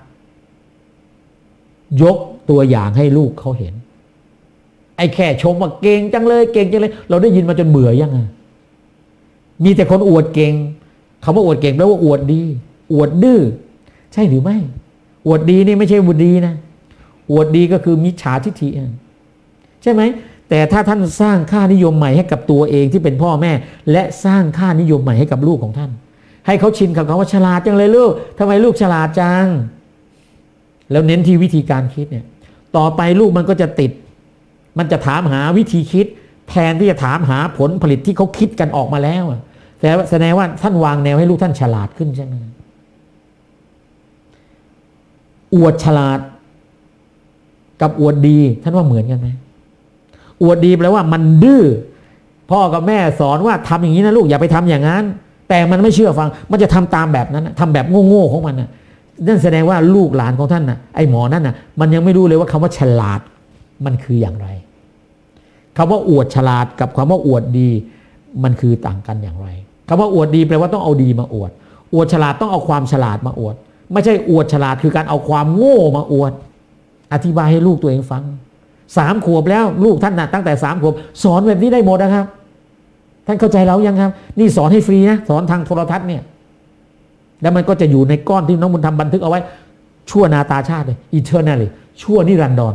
ยกตัวอย่างให้ลูกเขาเห็นไอ้แค่ชมว่าเก่งจังเลยเก่งจังเลยเราได้ยินมาจนเบื่อยังไงมีแต่คนอวดเก่งคำว่าอวดเก่งแปลว่าอวดดีอวดดื้อใช่หรือไม่อวดดีนี่ไม่ใช่อวดดีนะอวดดีก็คือมิจฉาทิฏฐิใช่ไหมแต่ถ้าท่านสร้างค่านิยมใหม่ให้กับตัวเองที่เป็นพ่อแม่และสร้างค่านิยมใหม่ให้กับลูกของท่านให้เขาชินกับคำว่าฉลาดจังเลยลูกทำไมลูกฉลาดจังแล้วเน้นที่วิธีการคิดเนี่ยต่อไปลูกมันก็จะติดมันจะถามหาวิธีคิดแทนที่จะถามหาผลผลิตที่เขาคิดกันออกมาแล้วแต่แสดงว่าท่านวางแนวให้ลูกท่านฉลาดขึ้นใช่ไหมอวดฉลาดกับอวดดีท่านว่าเหมือนกันไหมอวดดีแปลว่ามันดื้อพ่อกับแม่สอนว่าทำอย่างนี้นะลูกอย่าไปทำอย่างนั้นแต่มันไม่เชื่อฟังมันจะทำตามแบบนั้นทำแบบโง่ๆของมันนะนั่นแสดงว่าลูกหลานของท่านนะไอ้หมอนั่นนะมันยังไม่รู้เลยว่าคำว่าฉลาดมันคืออย่างไรคำว่าอวดฉลาดกับคำว่าอวดดีมันคือต่างกันอย่างไรคำว่าอวดดีแปลว่าต้องเอาดีมาอวดอวดฉลาดต้องเอาความฉลาดมาอวดไม่ใช่อวดฉลาดคือการเอาความโง่มาอวดอธิบายให้ลูกตัวเองฟังสามขวบแล้วลูกท่านนะตั้งแต่สามขวบสอนแบบนี้ได้หมดนะครับท่านเข้าใจแล้วยังครับนี่สอนให้ฟรีนะสอนทางโทรทัศน์เนี่ยแล้วมันก็จะอยู่ในก้อนที่น้องบุญธรรมบันทึกเอาไว้ชั่วนาตาชาติเลย eternally ชั่วนิรันดร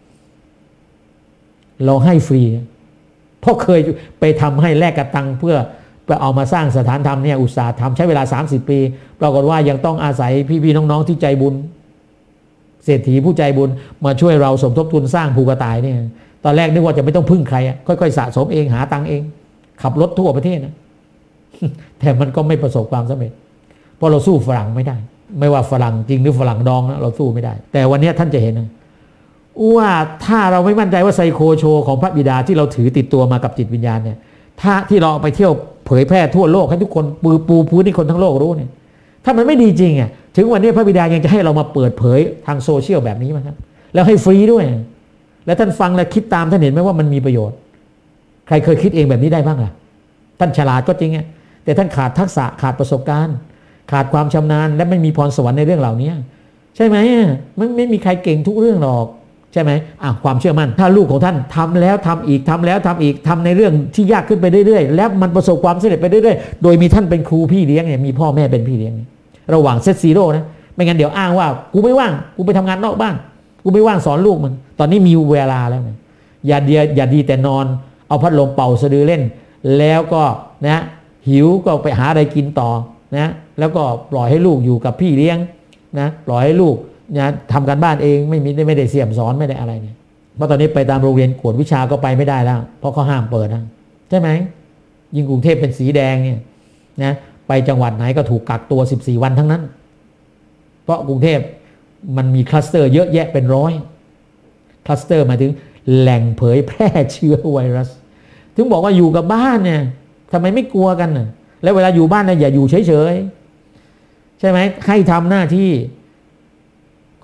เราให้ฟรีเพราะเคยไปทำให้แลกกระตังเพื่อไปเอามาสร้างสถานธรรมเนี่ยอุตสาหทำใช้เวลาสามสิบปีปรากฏว่ายังต้องอาศัยพี่ๆน้องๆที่ใจบุญเศรษฐีผู้ใจบุญมาช่วยเราสมทบทุนสร้างภูกระต่ายเนี่ยตอนแรกนึกว่าจะไม่ต้องพึ่งใครค่อยๆสะสมเองหาตังเองขับรถทั่วประเทศนะแต่มันก็ไม่ประสบความสำเร็จเพราะเราสู้ฝรั่งไม่ได้ไม่ว่าฝรั่งจริงหรือฝรั่งดองนะเราสู้ไม่ได้แต่วันนี้ท่านจะเห็นนะว่าถ้าเราไม่มั่นใจว่าไซโคโชของพระบิดาที่เราถือติดตัวมากับจิตวิญญาณเนี่ยถ้าที่เราเอาไปเที่ยวเผยแพร่ทั่วโลกให้ทุกคนปูปูพื้นให้คนทั้งโลกรู้เนี่ยถ้ามันไม่ดีจริงอ่ะถึงวันนี้พระบิดายังจะให้เรามาเปิดเผยทางโซเชียลแบบนี้มั้ยครับแล้วให้ฟรีด้วยแล้วท่านฟังและคิดตามท่านเห็นไหมว่ามันมีประโยชน์ใครเคยคิดเองแบบนี้ได้บ้างล่ะท่านฉลาดก็จริงไงแต่ท่านขาดทักษะขาดประสบการณ์ขาดความชำนาญและไม่มีพรสวรรค์ในเรื่องเหล่านี้ใช่ไหมมันไม่มีใครเก่งทุกเรื่องหรอกใช่ไหมอ่ะความเชื่อมั่นถ้าลูกของท่านทำแล้วทำอีกทำแล้วทำอีกทำในเรื่องที่ยากขึ้นไปเรื่อยๆแล้วมันประสบความสำเร็จไปเรื่อยๆโดยมีท่านเป็นครูพี่เลี้ยงเนี่ยมีพ่อแม่เป็นพี่เลี้ยงระหว่างเซตซีโร่นะไม่งั้นเดี๋ยวอ้างว่ากูไม่ว่างกูไปทำงานนอกบ้านกูไม่ว่างสอนลูกมันตอนนี้มีเวลาแล้วนะอย่าเดียอย่าดีแต่นอนเอาพัดลมเป่าสะดือเล่นแล้วก็นะหิวก็ไปหาอะไรกินต่อนะแล้วก็ปล่อยให้ลูกอยู่กับพี่เลี้ยงนะปล่อยให้ลูกนะทำการบ้านเองไม่มีไม่ได้เสี่ยมสอนไม่ได้อะไรเนี่ยเพราะตอนนี้ไปตามโรงเรียนกวดวิชาก็ไปไม่ได้แล้วเพราะเขาห้ามเปิดนะใช่ไหมยิ่งกรุงเทพเป็นสีแดงเนี่ยนะไปจังหวัดไหนก็ถูกกักตัวสิบสี่วันทั้งนั้นเพราะกรุงเทพมันมีคลัสเตอร์เยอะแยะเป็นร้อยคลัสเตอร์หมายถึงแหล่งเผยแพร่เชื้อไวรัสถึงบอกว่าอยู่กับบ้านเนี่ยทำไมไม่กลัวกันน่ะแล้วเวลาอยู่บ้านเนี่ยอย่าอยู่เฉยๆใช่ไหมให้ทำหน้าที่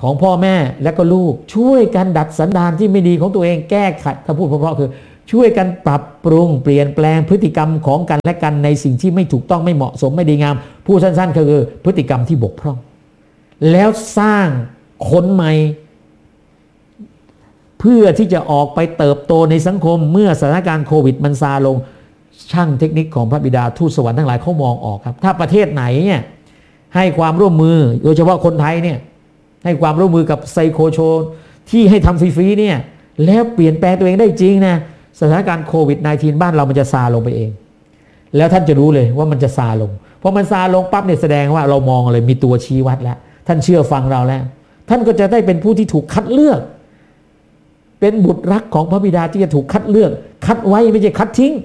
ของพ่อแม่และก็ลูกช่วยกันดัดสันดานที่ไม่ดีของตัวเองแก้ไขคำพูดเพราะๆคือช่วยกันปรับปรุงเปลี่ยนแปลงพฤติกรรมของกันและกันในสิ่งที่ไม่ถูกต้องไม่เหมาะสมไม่ดีงามพูดสั้นๆคือพฤติกรรมที่บกพร่องแล้วสร้างคนใหม่เพื่อที่จะออกไปเติบโตในสังคมเมื่อสถานการณ์โควิดมันซาลงช่างเทคนิคของพระบิดาทูตสวรรค์ทั้งหลายเขามองออกครับถ้าประเทศไหนเนี่ยให้ความร่วมมือโดยเฉพาะคนไทยเนี่ยให้ความร่วมมือกับไซโคโชที่ให้ทำฟรีๆเนี่ยแล้วเปลี่ยนแปลงตัวเองได้จริงนะสถานการณ์โควิด สิบเก้า บ้านเรามันจะซาลงไปเองแล้วท่านจะรู้เลยว่ามันจะซาลงเพราะมันซาลงปั๊บเนี่ยแสดงว่าเรามองเลยมีตัวชี้วัดแล้วท่านเชื่อฟังเราแล้วท่านก็จะได้เป็นผู้ที่ถูกคัดเลือกเป็นบุตรรักของพระบิดาที่จะถูกคัดเลือกคัดไว้ไม่ใช่คัดทิ้ง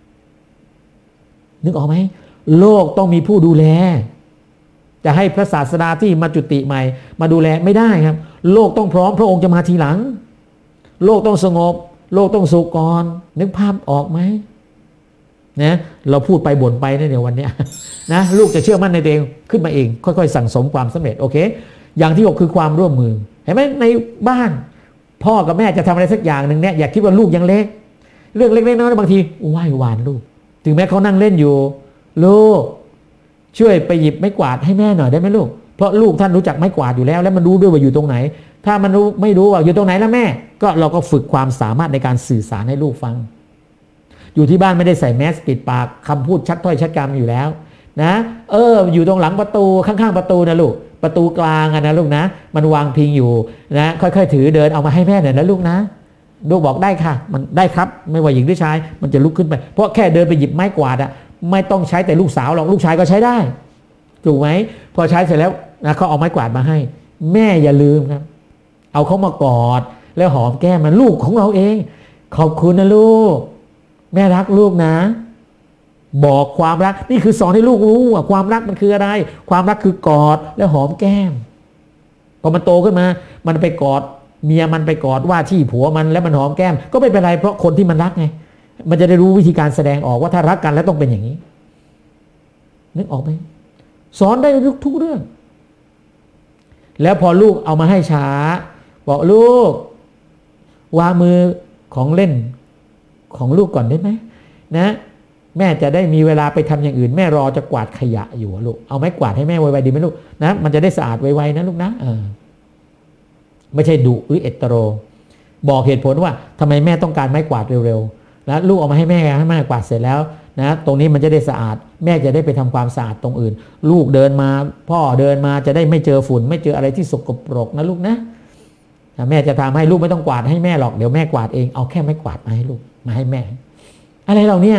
นึกออกไหมโลกต้องมีผู้ดูแลจะให้พระศาสดาที่มาจุติใหม่มาดูแลไม่ได้ครับโลกต้องพร้อมพระองค์จะมาทีหลังโลกต้องสงบโลกต้องสุขก่อนนึกภาพออกไหมนะเราพูดไปบ่นไปนะเดี๋ยววันนี้นะลูกจะเชื่อมั่นในตัวเองขึ้นมาเองค่อยๆสั่งสมความสำเร็จโอเคอย่างที่หกคือความร่วมมือเห็นไหมในบ้านพ่อกับแม่จะทำอะไรสักอย่างหนึ่งเนี่ยอย่าคิดว่าลูกยังเล็กเรื่องเล็กๆน้อยๆบางทีไหว้วานลูกถึงแม้เขานั่งเล่นอยู่ลูกช่วยไปหยิบไม้กวาดให้แม่หน่อยได้ไหมลูกเพราะลูกท่านรู้จักไม้กวาดอยู่แล้วและมันรู้ด้วยว่าอยู่ตรงไหนถ้ามันรู้ไม่รู้ว่าอยู่ตรงไหนแล้วแม่ก็เราก็ฝึกความสามารถในการสื่อสารให้ลูกฟังอยู่ที่บ้านไม่ได้ใส่แมสปิดปากคำพูดชัดถ้อยชัดคำอยู่แล้วนะเอออยู่ตรงหลังประตูข้างๆประตูนะลูกประตูกลางนะลูกนะมันวางพิงอยู่นะค่อยๆถือเดินเอามาให้แม่หน่อยนะลูกนะลูกบอกได้ค่ะมันได้ครับไม่ว่าหญิงหรือชายมันจะลุกขึ้นไปเพราะแค่เดินไปหยิบไม้กวาดอะไม่ต้องใช้แต่ลูกสาวหรอกลูกชายก็ใช้ได้ถูกไหมพอใช้เสร็จแล้วนะเขาเอาไม้กวาดมาให้แม่อย่าลืมครับเอาเขามากอดแล้วหอมแก้มมันลูกของเราเองขอบคุณนะลูกแม่รักลูกนะบอกความรักนี่คือสอนให้ลูกรู้ว่าความรักมันคืออะไรความรักคือกอดแล้วหอมแก้มพอมันโตขึ้นมามันไปกอดเมียมันไปกอดว่าที่ผัวมันแล้วมันหอมแก้มก็ไม่เป็นไรเพราะคนที่มันรักไงมันจะได้รู้วิธีการแสดงออกว่าถ้ารักกันแล้วต้องเป็นอย่างนี้นึกออกไหมสอนได้ทุกเรื่องแล้วพอลูกเอามาให้ช้าบอกลูกวางมือของเล่นของลูกก่อนได้ไหมนะแม่จะได้มีเวลาไปทำอย่างอื่นแม่รอจะกวาดขยะอยู่ลูกเอาไม้กวาดให้แม่ไวๆดีไหมลูกนะมันจะได้สะอาดไวๆนะลูกนะเออไม่ใช่ดุหรือเอตโรบอกเหตุผลว่าทำไมแม่ต้องการไม้กวาดเร็วๆนะลูกเอามาให้แม่ให้แม่กวาดเสร็จแล้วนะตรงนี้มันจะได้สะอาดแม่จะได้ไปทำความสะอาดตรงอื่นลูกเดินมาพ่อเดินมาจะได้ไม่เจอฝุ่นไม่เจออะไรที่สกปรกนะลูกนะแม่จะทำให้ลูกไม่ต้องกวาดให้แม่หรอกเดี๋ยวแม่กวาดเองเอาแค่ไม้กวาดมาให้ลูกมาให้แม่อะไรเราเนี่ย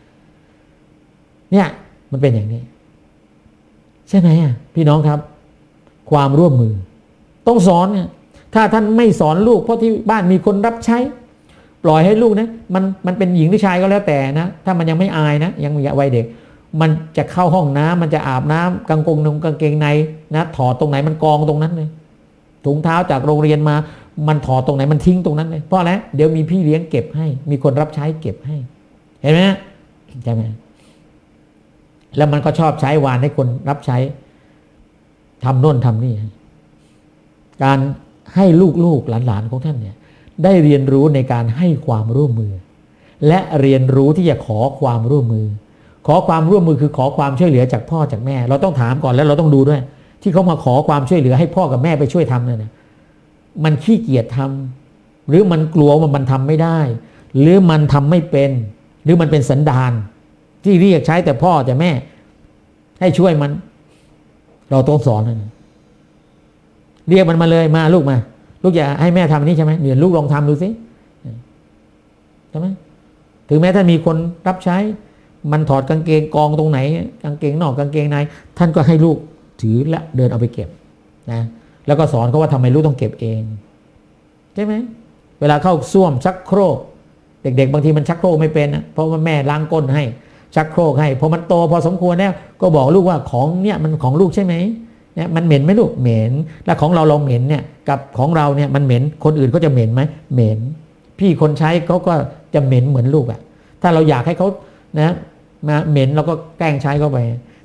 เนี่ยมันเป็นอย่างนี้ใช่ไหมอ่ะพี่น้องครับความร่วมมือต้องสอนเนี่ยถ้าท่านไม่สอนลูกเพราะที่บ้านมีคนรับใช้ปล่อยให้ลูกนะมันมันเป็นหญิงหรือชายก็แล้วแต่นะถ้ามันยังไม่อายนะยังวัยเด็กมันจะเข้าห้องน้ำมันจะอาบน้ำกางกงนงกางเกงในนะถอดตรงไหนมันกองตรงนั้นเลยถุงเท้าจากโรงเรียนมามันถอดตรงไหนมันทิ้งตรงนั้นเลยเพราะอะไรเดี๋ยวมีพี่เลี้ยงเก็บให้มีคนรับใช้เก็บให้เห็นไหมใช่ไหมแล้วมันก็ชอบใช้วานให้คนรับใช้ทำโน่นทำนี่การให้ลูกๆหลานๆของท่านเนี่ยได้เรียนรู้ในการให้ความร่วมมือและเรียนรู้ที่จะขอความร่วมมือขอความร่วมมือคือขอความช่วยเหลือจากพ่อจากแม่เราต้องถามก่อนแล้วเราต้องดูด้วยที่เขามาขอความช่วยเหลือให้พ่อกับแม่ไปช่วยทำเนี่ยมันขี้เกียจทำหรือมันกลัวว่ามันทำไม่ได้หรือมันทำไม่เป็นหรือมันเป็นสันดานที่เรียกใช้แต่พ่อแต่แม่ให้ช่วยมันเราต้องสอนนะเรียกมันมาเลยมาลูกมาลูกอยากให้แม่ทำนี้ใช่ไหมเดี๋ยวลูกลองทำดูสิใช่ไหมถึงแม้ถ้ามีคนรับใช้มันถอดกางเกงกองตรงไหนกางเกงนอกกางเกงในท่านก็ให้ลูกถือและเดินเอาไปเก็บนะแล้วก็สอนเขาว่าทำไมลูกต้องเก็บเองใช่ไหมเวลาเข้าส้วมชักโครกเด็กๆบางทีมันชักโครกไม่เป็นนะเพราะว่าแม่ล้างก้นให้ชักโครกให้พอมันโตพอสมควรแล้วก็บอกลูกว่าของเนี่ยมันของลูกใช่ไหมเนี่ยมันเหม็นไหมลูกเหม็นแล้วของเราเราเหม็นเนี่ยกับของเราเนี่ยมันเหม็นคนอื่นเขาจะเหม็นไหมเหม็นพี่คนใช้เขาก็จะเหม็นเหมือนลูกอ่ะถ้าเราอยากให้เขานะมาเหม็นเราก็แกล้งใช้เข้าไป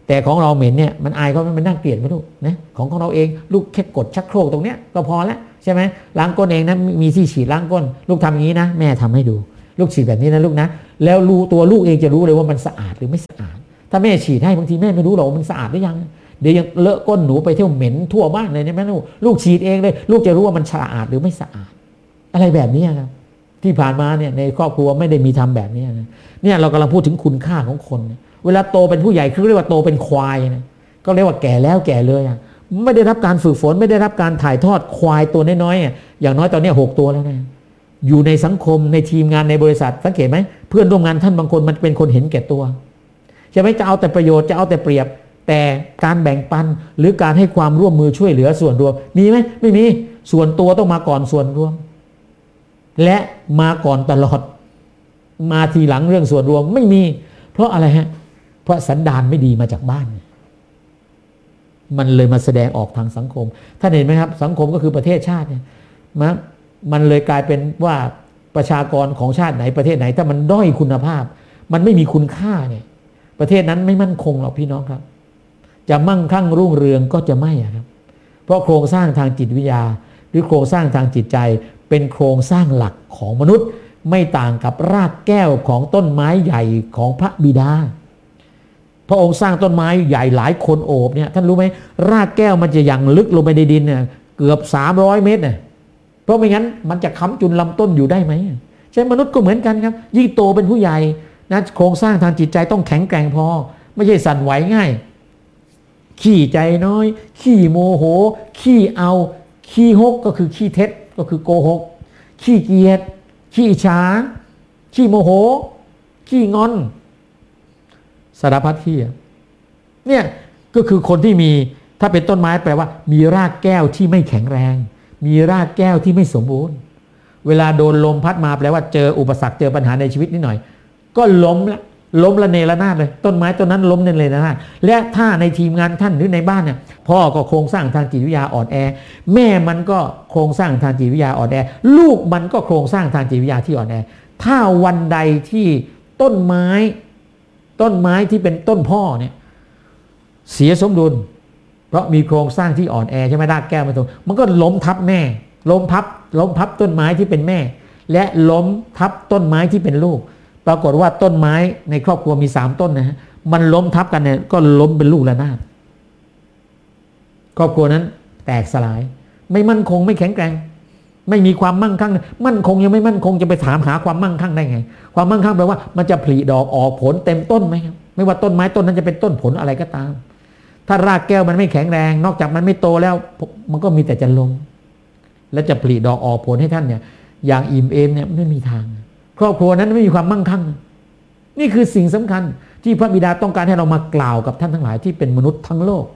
แต่ของเราเหม็นเนี่ยมันอายเขามันน่าเกลียดไหมลูกนะของของเราเองลูกแค่กดชักโครกตรงเนี้ยก็พอแล้วใช่ไหมล้างก้นเองนะมีที่ฉีดล้างก้นลูกทำอย่างนี้นะแม่ทำให้ดูลูกฉีดแบบนี้นะลูกนะแล้วรู้ตัวลูกเองจะรู้เลยว่ามันสะอาดหรือไม่สะอาดถ้าแม่ฉีดให้บางทีแม่ไม่รู้หรอกว่ามันสะอาดหรือยังเดี๋ยวยังเลอะก้นหนูไปเที่ยวเหม็นทั่วบ้านเลยเนี่ยแม่ลูกลูกฉีดเองเลยลูกจะรู้ว่ามันสะอาดหรือไม่สะอาดอะไรแบบนี้ครับที่ผ่านมาเนี่ยในครอบครัวไม่ได้มีทำแบบนี้นะเนี่ยเรากำลังพูดถึงคุณค่าของคนเวลาโตเป็นผู้ใหญ่คือเรียกว่าโตเป็นควายนะก็เรียกว่าแก่แล้วแก่เลยอ่ะไม่ได้รับการฝึกฝนไม่ได้รับการถ่ายทอดควายตัวน้อยๆอย่างน้อยตอนนี้หกตัวแล้วนะอยู่ในสังคมในทีมงานในบริษัทสังเกตไหมเพื่อนร่วมงานท่านบางคนมันเป็นคนเห็นแก่ตัวใช่ไหมจะเอาแต่ประโยชน์จะเอาแต่เปรียบแต่การแบ่งปันหรือการให้ความร่วมมือช่วยเหลือส่วนรวมมีไหมไม่มีส่วนตัวต้องมาก่อนส่วนรวมและมาก่อนตลอดมาทีหลังเรื่องส่วนรวมไม่มีเพราะอะไรฮะเพราะสันดานไม่ดีมาจากบ้านมันเลยมาแสดงออกทางสังคมท่านเห็นไหมครับสังคมก็คือประเทศชาติเนี่ยมันมันเลยกลายเป็นว่าประชากรของชาติไหนประเทศไหนถ้ามันด้อยคุณภาพมันไม่มีคุณค่าเนี่ยประเทศนั้นไม่มั่นคงหรอกพี่น้องครับจะมั่งคั่งรุ่งเรืองก็จะไม่ครับเพราะโครงสร้างทางจิตวิทยาหรือโครงสร้างทางจิตใจเป็นโครงสร้างหลักของมนุษย์ไม่ต่างกับรากแก้วของต้นไม้ใหญ่ของพระบิดาพระองค์สร้างต้นไม้ใหญ่หลายคนโอบเนี่ยท่านรู้ไหมรากแก้วมันจะยังลึกลงไปในดินเนี่ยเกือบสามร้อยเมตรเนี่ยเพราะไม่งั้นมันจะค้ำจุนลำต้นอยู่ได้ไหมใช่มนุษย์ก็เหมือนกันครับยิ่งโตเป็นผู้ใหญ่นะโครงสร้างทางจิตใจต้องแข็งแกร่งพอไม่ใช่สั่นไหวง่ายขี้ใจน้อยขี้โมโหขี้เอาขี้ฮกก็คือขี้เท็จก็คือโกหกขี้เกียจขี้ช้าขี้โมโหขี้งอนสารพัดขี้เนี่ยก็คือคนที่มีถ้าเป็นต้นไม้แปลว่ามีรากแก้วที่ไม่แข็งแรงมีรากแก้วที่ไม่สมบูรณ์เวลาโดนลมพัดมาแปลว่าเจออุปสรรคเจอปัญหาในชีวิตนิดหน่อยก็ล้มละล้มละเนระนาดเลยต้นไม้ต้นนั้นล้มเนระนาดและถ้าในทีมงานท่านหรือในบ้านเนี่ยพ่อก็โครงสร้างทางจิตวิทยาอ่อนแอแม่มันก็โครงสร้างทางจิตวิทยาอ่อนแอลูกมันก็โครงสร้างทางจิตวิทยาที่อ่อนแอถ้าวันใดที่ต้นไม้ต้นไม้ที่เป็นต้นพ่อเนี่ยเสียสมดุลเพราะมีโครงสร้างที่อ่อนแอใช่ไหมรากแก้วมันตรงมันก็ล้มทับแม่ล้มทับล้มทับต้นไม้ที่เป็นแม่และล้มทับต้นไม้ที่เป็นลูกปรากฏว่าต้นไม้ในครอบครัวมีสามต้นนะฮะมันล้มทับกันเนี่ยก็ล้มเป็นลูกระนาดครอบครัวนั้นแตกสลายไม่มั่นคงไม่แข็งแกร่งไม่มีความมั่งคั่งมั่นคงยังไม่มั่นคงจะไปถามหาความมั่งคั่งได้ไงความมั่งคั่งแปลว่ามันจะผลิดอกออกผลเต็มต้นไหมครับไม่ว่าต้นไม้ต้นนั้นจะเป็นต้นผลอะไรก็ตามถ้ารากแก้วมันไม่แข็งแรงนอกจากมันไม่โตแล้วมันก็มีแต่จะล้มและจะผลิดอกออกผลให้ท่านเนี่ยอย่างอิ่มเอมเนี่ยไม่มีทางครอบครัวนั้นไม่มีความมั่งคั่งนี่คือสิ่งสำคัญที่พระบิดาต้องการให้เรามากล่าวกับท่านทั้งหลายที่เป็นมนุษย์ทั้งโลก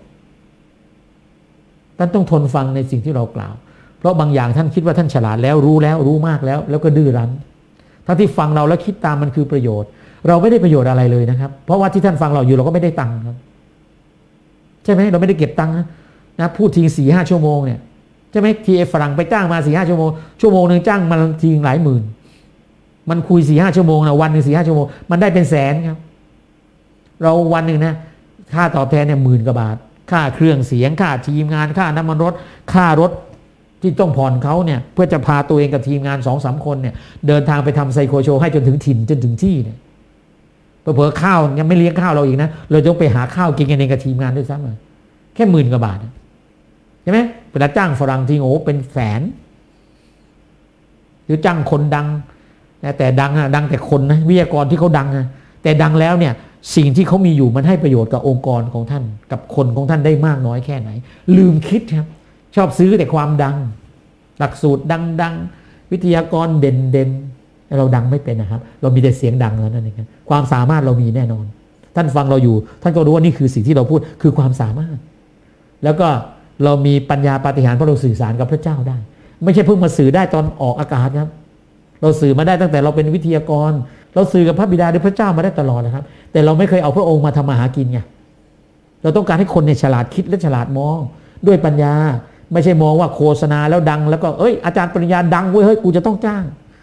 ท่านต้องทนฟังในสิ่งที่เรากล่าวเพราะบางอย่างท่านคิดว่าท่านฉลาดแล้วรู้แล้วรู้มากแล้วแล้วก็ดื้อรั้นทั้งที่ฟังเราแล้วคิดตามมันคือประโยชน์เราไม่ได้ประโยชน์อะไรเลยนะครับเพราะว่าที่ท่านฟังเราอยู่เราก็ไม่ได้ตังค์ครับใช่ไหมเราไม่ได้เก็บตังค์นะพูดทีสี่ห้าชั่วโมงเนี่ยใช่ไหมทีไอ้ฝรั่งไปจ้างมาสี่ห้าชั่วโมงชั่วโมงหนึ่งจ้างมาทีหลายหมื่นมันคุยสี่ห้าชั่วโมงนะวันหนึ่งสี่ห้าชั่วโมงมันได้เป็นแสนครับเราวันหนึ่งนะค่าตอบแทนเนี่ยหมื่นกว่าบาทค่าเครื่องเสียงค่าทีมงานค่าน้ำมันรถค่ารถที่ต้องผ่อนเขาเนี่ยเพื่อจะพาตัวเองกับทีมงานสองสามคนเนี่ยเดินทางไปทำไซโคโชว์ให้จนถึงถิ่นจนถึงที่เนี่ยเผื่อข้าวยังไม่เลี้ยงข้าวเราอีกนะเราต้องไปหาข้าวกินกันเองกับทีมงานด้วยซ้ำแค่หมื่นกว่าบาทใช่ไหมเวลาจ้างฝรั่งทีโอ้เป็นแสนหรือจ้างคนดังแต่ดังอะดังแต่คนนะวิทยากรที่เขาดังนะแต่ดังแล้วเนี่ยสิ่งที่เขามีอยู่มันให้ประโยชน์กับองค์กรของท่านกับคนของท่านได้มากน้อยแค่ไหนลืมคิดครับชอบซื้อแต่ความดังหลักสูตรดังๆวิทยากรเด่นๆเราดังไม่เป็นนะครับเรามีแต่เสียงดังแล้วนั่นเองความสามารถเรามีแน่นอนท่านฟังเราอยู่ท่านก็รู้ว่านี่คือสิ่งที่เราพูดคือความสามารถแล้วก็เรามีปัญญาปาฏิหาริย์เพราะเราสื่อสารกับพระเจ้าได้ไม่ใช่เพิ่งมาสื่อได้ตอนออกอากาศครับเราสื่อมาได้ตั้งแต่เราเป็นวิทยากรเราสื่อกับพระบิดาหรือพระเจ้ามาได้ตลอดนะครับแต่เราไม่เคยเอาพระองค์มาทำมาหากินไงเราต้องการให้คนเนี่ยฉลาดคิดและฉลาดมองด้วยปัญญาไม่ใช่มองว่าโฆษณาแล้วดังแล้วก็เอ้ยอาจารย์ปริญญาดังเว้ยเฮ้ยกูจะต้องจ้าง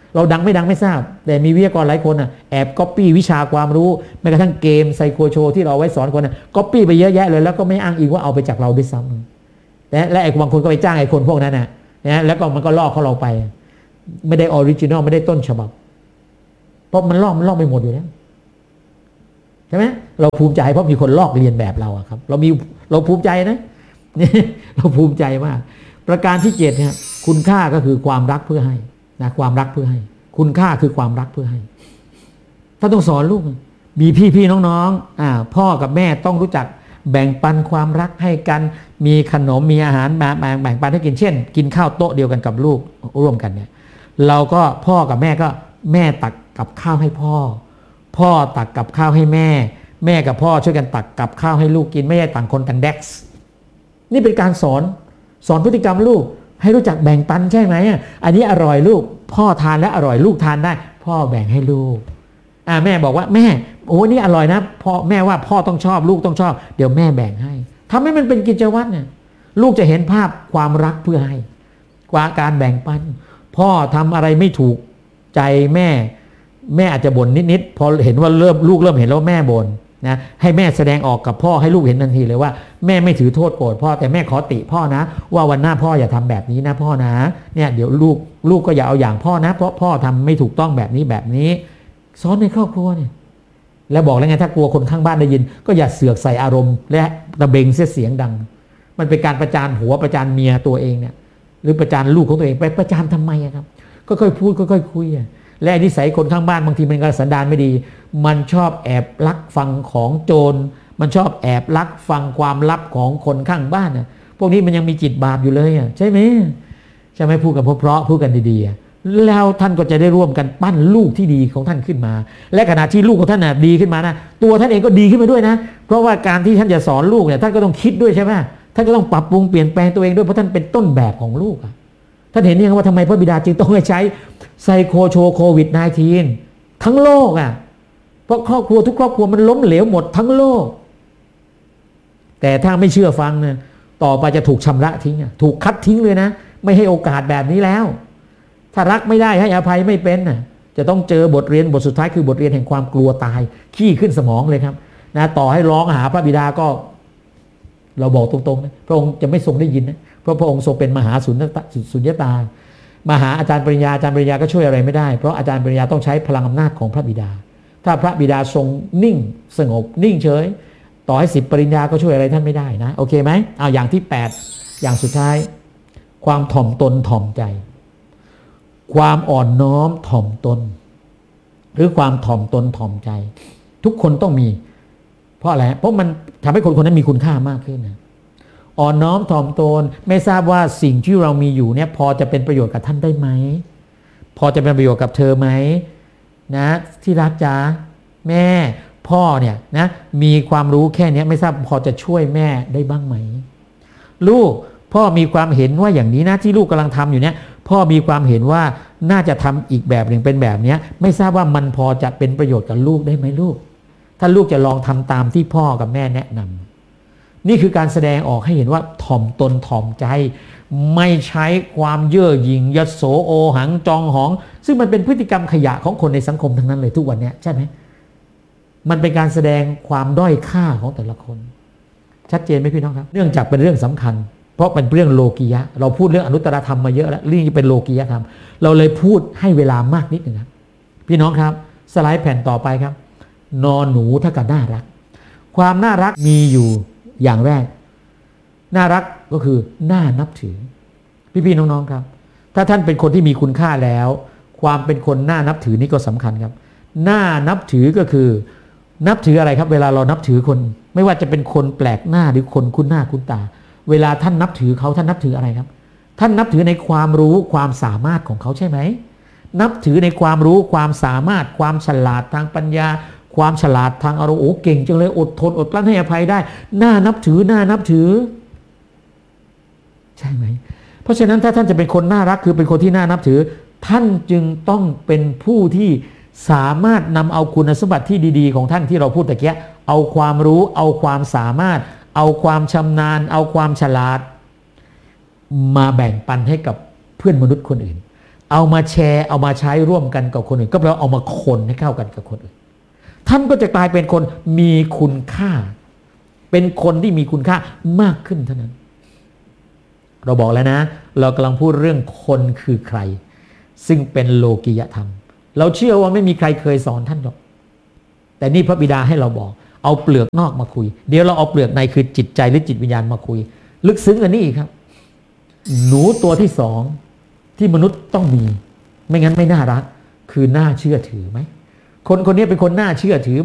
เราดังไม่ดังไม่ทราบแต่มีวิทยากรหลายคนอ่ะแอบก๊อปปี้วิชาความรู้แม้กระทั่งเกมไซโคโชที่เราไว้สอนคนอ่ะก๊อปปี้ไปเยอะแยะเลยแล้วก็ไม่อ้างอิงว่าเอาไปจากเราด้วยซ้ำและและไอ้บางคนก็ไปจ้างไอ้คนพวกนั้นน่ะนะแล้วก็มันก็ลอกเขาเราไปไม่ได้ออริจินอลไม่ได้ต้นฉบับเพราะมันลอกมันลอกไปหมดอยู่แล้วใช่ไหมเราภูมิใจเพราะมีคนลอกเรียนแบบเราครับเรามีเราภูมิใจนะเราภูมิใจมากประการที่เจ็ดเนี่ยคุณค่าก็คือความรักเพื่อให้นะความรักเพื่อให้คุณค่าคือความรักเพื่อให้ถ้าต้องสอนลูกมีพี่พี่น้องๆอ่าพ่อกับแม่ต้องรู้จักแบ่งปันความรักให้กันมีขนมมีอาหารมาแบ่งแบ่งปันให้กินเช่นกินข้าวโต๊ะเดียวกันกับลูกร่วมกันเนี่ยเราก็พ่อกับแม่ก็แม่ตักกับข้าวให้พ่อพ่อตักกับข้าวให้แม่แม่กับพ่อช่วยกันตักกับข้าวให้ลูกกินไม่ใช่ต่างคนต่างแดกซ์นี่เป็นการสอนสอนพฤติกรรมลูกให้รู้จักแบ่งปันใช่ไหมอันนี้อร่อยลูกพ่อทานและอร่อยลูกทานได้พ่อแบ่งให้ลูกอ่าแม่บอกว่าแม่โอ้นี่อร่อยนะพ่อแม่ว่าพ่อต้องชอบลูกต้องชอบเดี๋ยวแม่แบ่งให้ทำให้มันเป็นกิจวัตรเนี่ยลูกจะเห็นภาพความรักเพื่อให้กว่าการแบ่งปันพ่อทำอะไรไม่ถูกใจแม่แม่อาจจะบ่นนิดๆพอเห็นว่าเริ่มลูกเริ่มเห็นแล้วแม่บ่นนะให้แม่แสดงออกกับพ่อให้ลูกเห็นทันทีเลยว่าแม่ไม่ถือโทษโกรธพ่อแต่แม่ขอติพ่อนะว่าวันหน้าพ่ออย่าทำแบบนี้นะพ่อนะเนี่ยเดี๋ยวลูกลูกก็อย่าเอาอย่างพ่อนะเพราะพ่อทำไม่ถูกต้องแบบนี้แบบนี้สอนในครอบครัวเนี่ยแล้วบอกแล้วไงถ้ากลัวคนข้างบ้านได้ยินก็อย่าเสือกใส่อารมณ์และตะเบงเสียเสียงดังมันเป็นการประจานหัวประจานเมียตัวเองเนี่ยหรือประจานลูกของตัวเองไปประจานทำไมครับก็ค่อยพูดค่อยๆคุยและนิสัยคนข้างบ้านบางทีมันกระสันดานไม่ดีมันชอบแอบลักฟังของโจรมันชอบแอบลักฟังความลับของคนข้างบ้านน่ะพวกนี้มันยังมีจิตบาปอยู่เลยอ่ะใช่ไหมใช่ไหมพูดกันเพราะๆพูดกันดีๆแล้วท่านก็จะได้ร่วมกันปั้นลูกที่ดีของท่านขึ้นมาและขณะที่ลูกของท่านน่ะดีขึ้นมานะตัวท่านเองก็ดีขึ้นมาด้วยนะเพราะว่าการที่ท่านจะสอนลูกเนี่ยท่านก็ต้องคิดด้วยใช่ไหมท่านก็ต้องปรับปรุงเปลี่ยนแปลงตัวเองด้วยเพราะท่านเป็นต้นแบบของลูกอ่ะท่านเห็นยังว่าทำไมพระบิดาจึงต้องให้ใช้ไซโคโชโควิด สิบเก้า ทั้งโลกอ่ะเพราะครอบครัวทุกครอบครัวมันล้มเหลวหมดทั้งโลกแต่ถ้าไม่เชื่อฟังเนี่ยต่อไปจะถูกชำระทิ้งอ่ะถูกคัดทิ้งเลยนะไม่ให้โอกาสแบบนี้แล้วถ้ารักไม่ได้ให้อภัยไม่เป็นน่ะจะต้องเจอบทเรียนบทสุดท้ายคือบทเรียนแห่งความกลัวตายขี้ขึ้นสมองเลยครับนะต่อให้ร้องหาพระบิดาก็เราบอกตรงๆนะพระองค์จะไม่ทรงได้ยินนะเพราะพระองค์ทรงเป็นมหาสุญญตาสุญญตามาหาอาจารย์ปริญญาอาจารย์ปริญญาก็ช่วยอะไรไม่ได้เพราะอาจารย์ปริญญาต้องใช้พลังอำนาจของพระบิดาถ้าพระบิดาทรงนิ่งสงบนิ่งเฉยต่อให้สิบปริญญาก็ช่วยอะไรท่านไม่ได้นะโอเคไหมเอาอย่างที่แปดอย่างสุดท้ายความถ่อมตนถ่อมใจความอ่อนน้อมถ่อมตนหรือความถ่อมตนถ่อมใจทุกคนต้องมีเพราะอะไรเพราะมันทำให้คนคนนั้นมีคุณค่ามากขึ้นนะอ่อนน้อมถ่อมตนไม่ทราบว่าสิ่งที่เรามีอยู่เนี่ยพอจะเป็นประโยชน์กับท่านได้ไหมพอจะเป็นประโยชน์กับเธอไหมนะที่รักจ๋าแม่พ่อเนี่ยนะมีความรู้แค่นี้ไม่ทราบพอจะช่วยแม่ได้บ้างไหมลูกพ่อมีความเห็นว่าอย่างนี้นะที่ลูกกำลังทำอยู่เนี่ยพ่อมีความเห็นว่าน่าจะทำอีกแบบหนึ่งเป็นแบบนี้ไม่ทราบว่ามันพอจะเป็นประโยชน์กับลูกได้ไหมลูกถ้าลูกจะลองทำตามที่พ่อกับแม่แนะนำนี่คือการแสดงออกให้เห็นว่าถ่อมตนถ่อมใจไม่ใช้ความเย่อหยิ่งยโสโอหังจองหองซึ่งมันเป็นพฤติกรรมขยะของคนในสังคมทั้งนั้นเลยทุกวันนี้ใช่ไหมมันเป็นการแสดงความด้อยค่าของแต่ละคนชัดเจนไหมพี่น้องครับเนื่องจากเป็นเรื่องสำคัญเพราะเป็นเรื่องโลกียะเราพูดเรื่องอนุตตรธรรมมาเยอะแล้วเรื่องนี้เป็นโลกียธรรมเราเลยพูดให้เวลามากนิดนึงครับพี่น้องครับสไลด์แผ่นต่อไปครับนอนหนูเท่ากับน่ารักความน่ารักมีอยู่อย่างแรกน่ารักก็คือน่านับถือพี่ๆน้องๆครับถ้าท่านเป็นคนที่มีคุณค่าแล้วความเป็นคนน่านับถือนี่ก็สำคัญครับน่านับถือก็คือนับถืออะไรครับเวลาเรานับถือคนไม่ว่าจะเป็นคนแปลกหน้าหรือคนคุ้นหน้าคุ้นตาเวลาท่านนับถือเขาท่านนับถืออะไรครับท่านนับถือในความรู้ความสามารถของเขาใช่ไหมนับถือในความรู้ความสามารถความฉลาดทางปัญญาความฉลาดทางอารมณ์โอ้เก่งจังเลยอดทนอดกลั้นให้อภัยได้น่านับถือน่านับถือใช่ไหมเพราะฉะนั้นถ้าท่านจะเป็นคนน่ารักคือเป็นคนที่น่านับถือท่านจึงต้องเป็นผู้ที่สามารถนำเอาคุณสมบัติที่ดีๆของท่านที่เราพูดตะเกียเอาความรู้เอาความสามารถเอาความชำนาญเอาความฉลาดมาแบ่งปันให้กับเพื่อนมนุษย์คนอื่นเอามาแชร์เอามาใช้ร่วมกันกับคนอื่นก็แปลว่าเอามาคนให้เข้ากันกับคนอื่นท่านก็จะกลายเป็นคนมีคุณค่าเป็นคนที่มีคุณค่ามากขึ้นเท่านั้นเราบอกแล้วนะเรากำลังพูดเรื่องคนคือใครซึ่งเป็นโลกิยธรรมเราเชื่อว่าไม่มีใครเคยสอนท่านหรอกแต่นี่พระบิดาให้เราบอกเอาเปลือกนอกมาคุยเดี๋ยวเราเอาเปลือกในคือจิตใจหรือจิตวิญญาณมาคุยลึกซึ้งกว่านี้อีกครับหนูตัวที่สองที่มนุษย์ต้องมีไม่งั้นไม่น่ารักคือน่าเชื่อถือไหมคนคนนี้เป็นคนน่าเชื่อถือ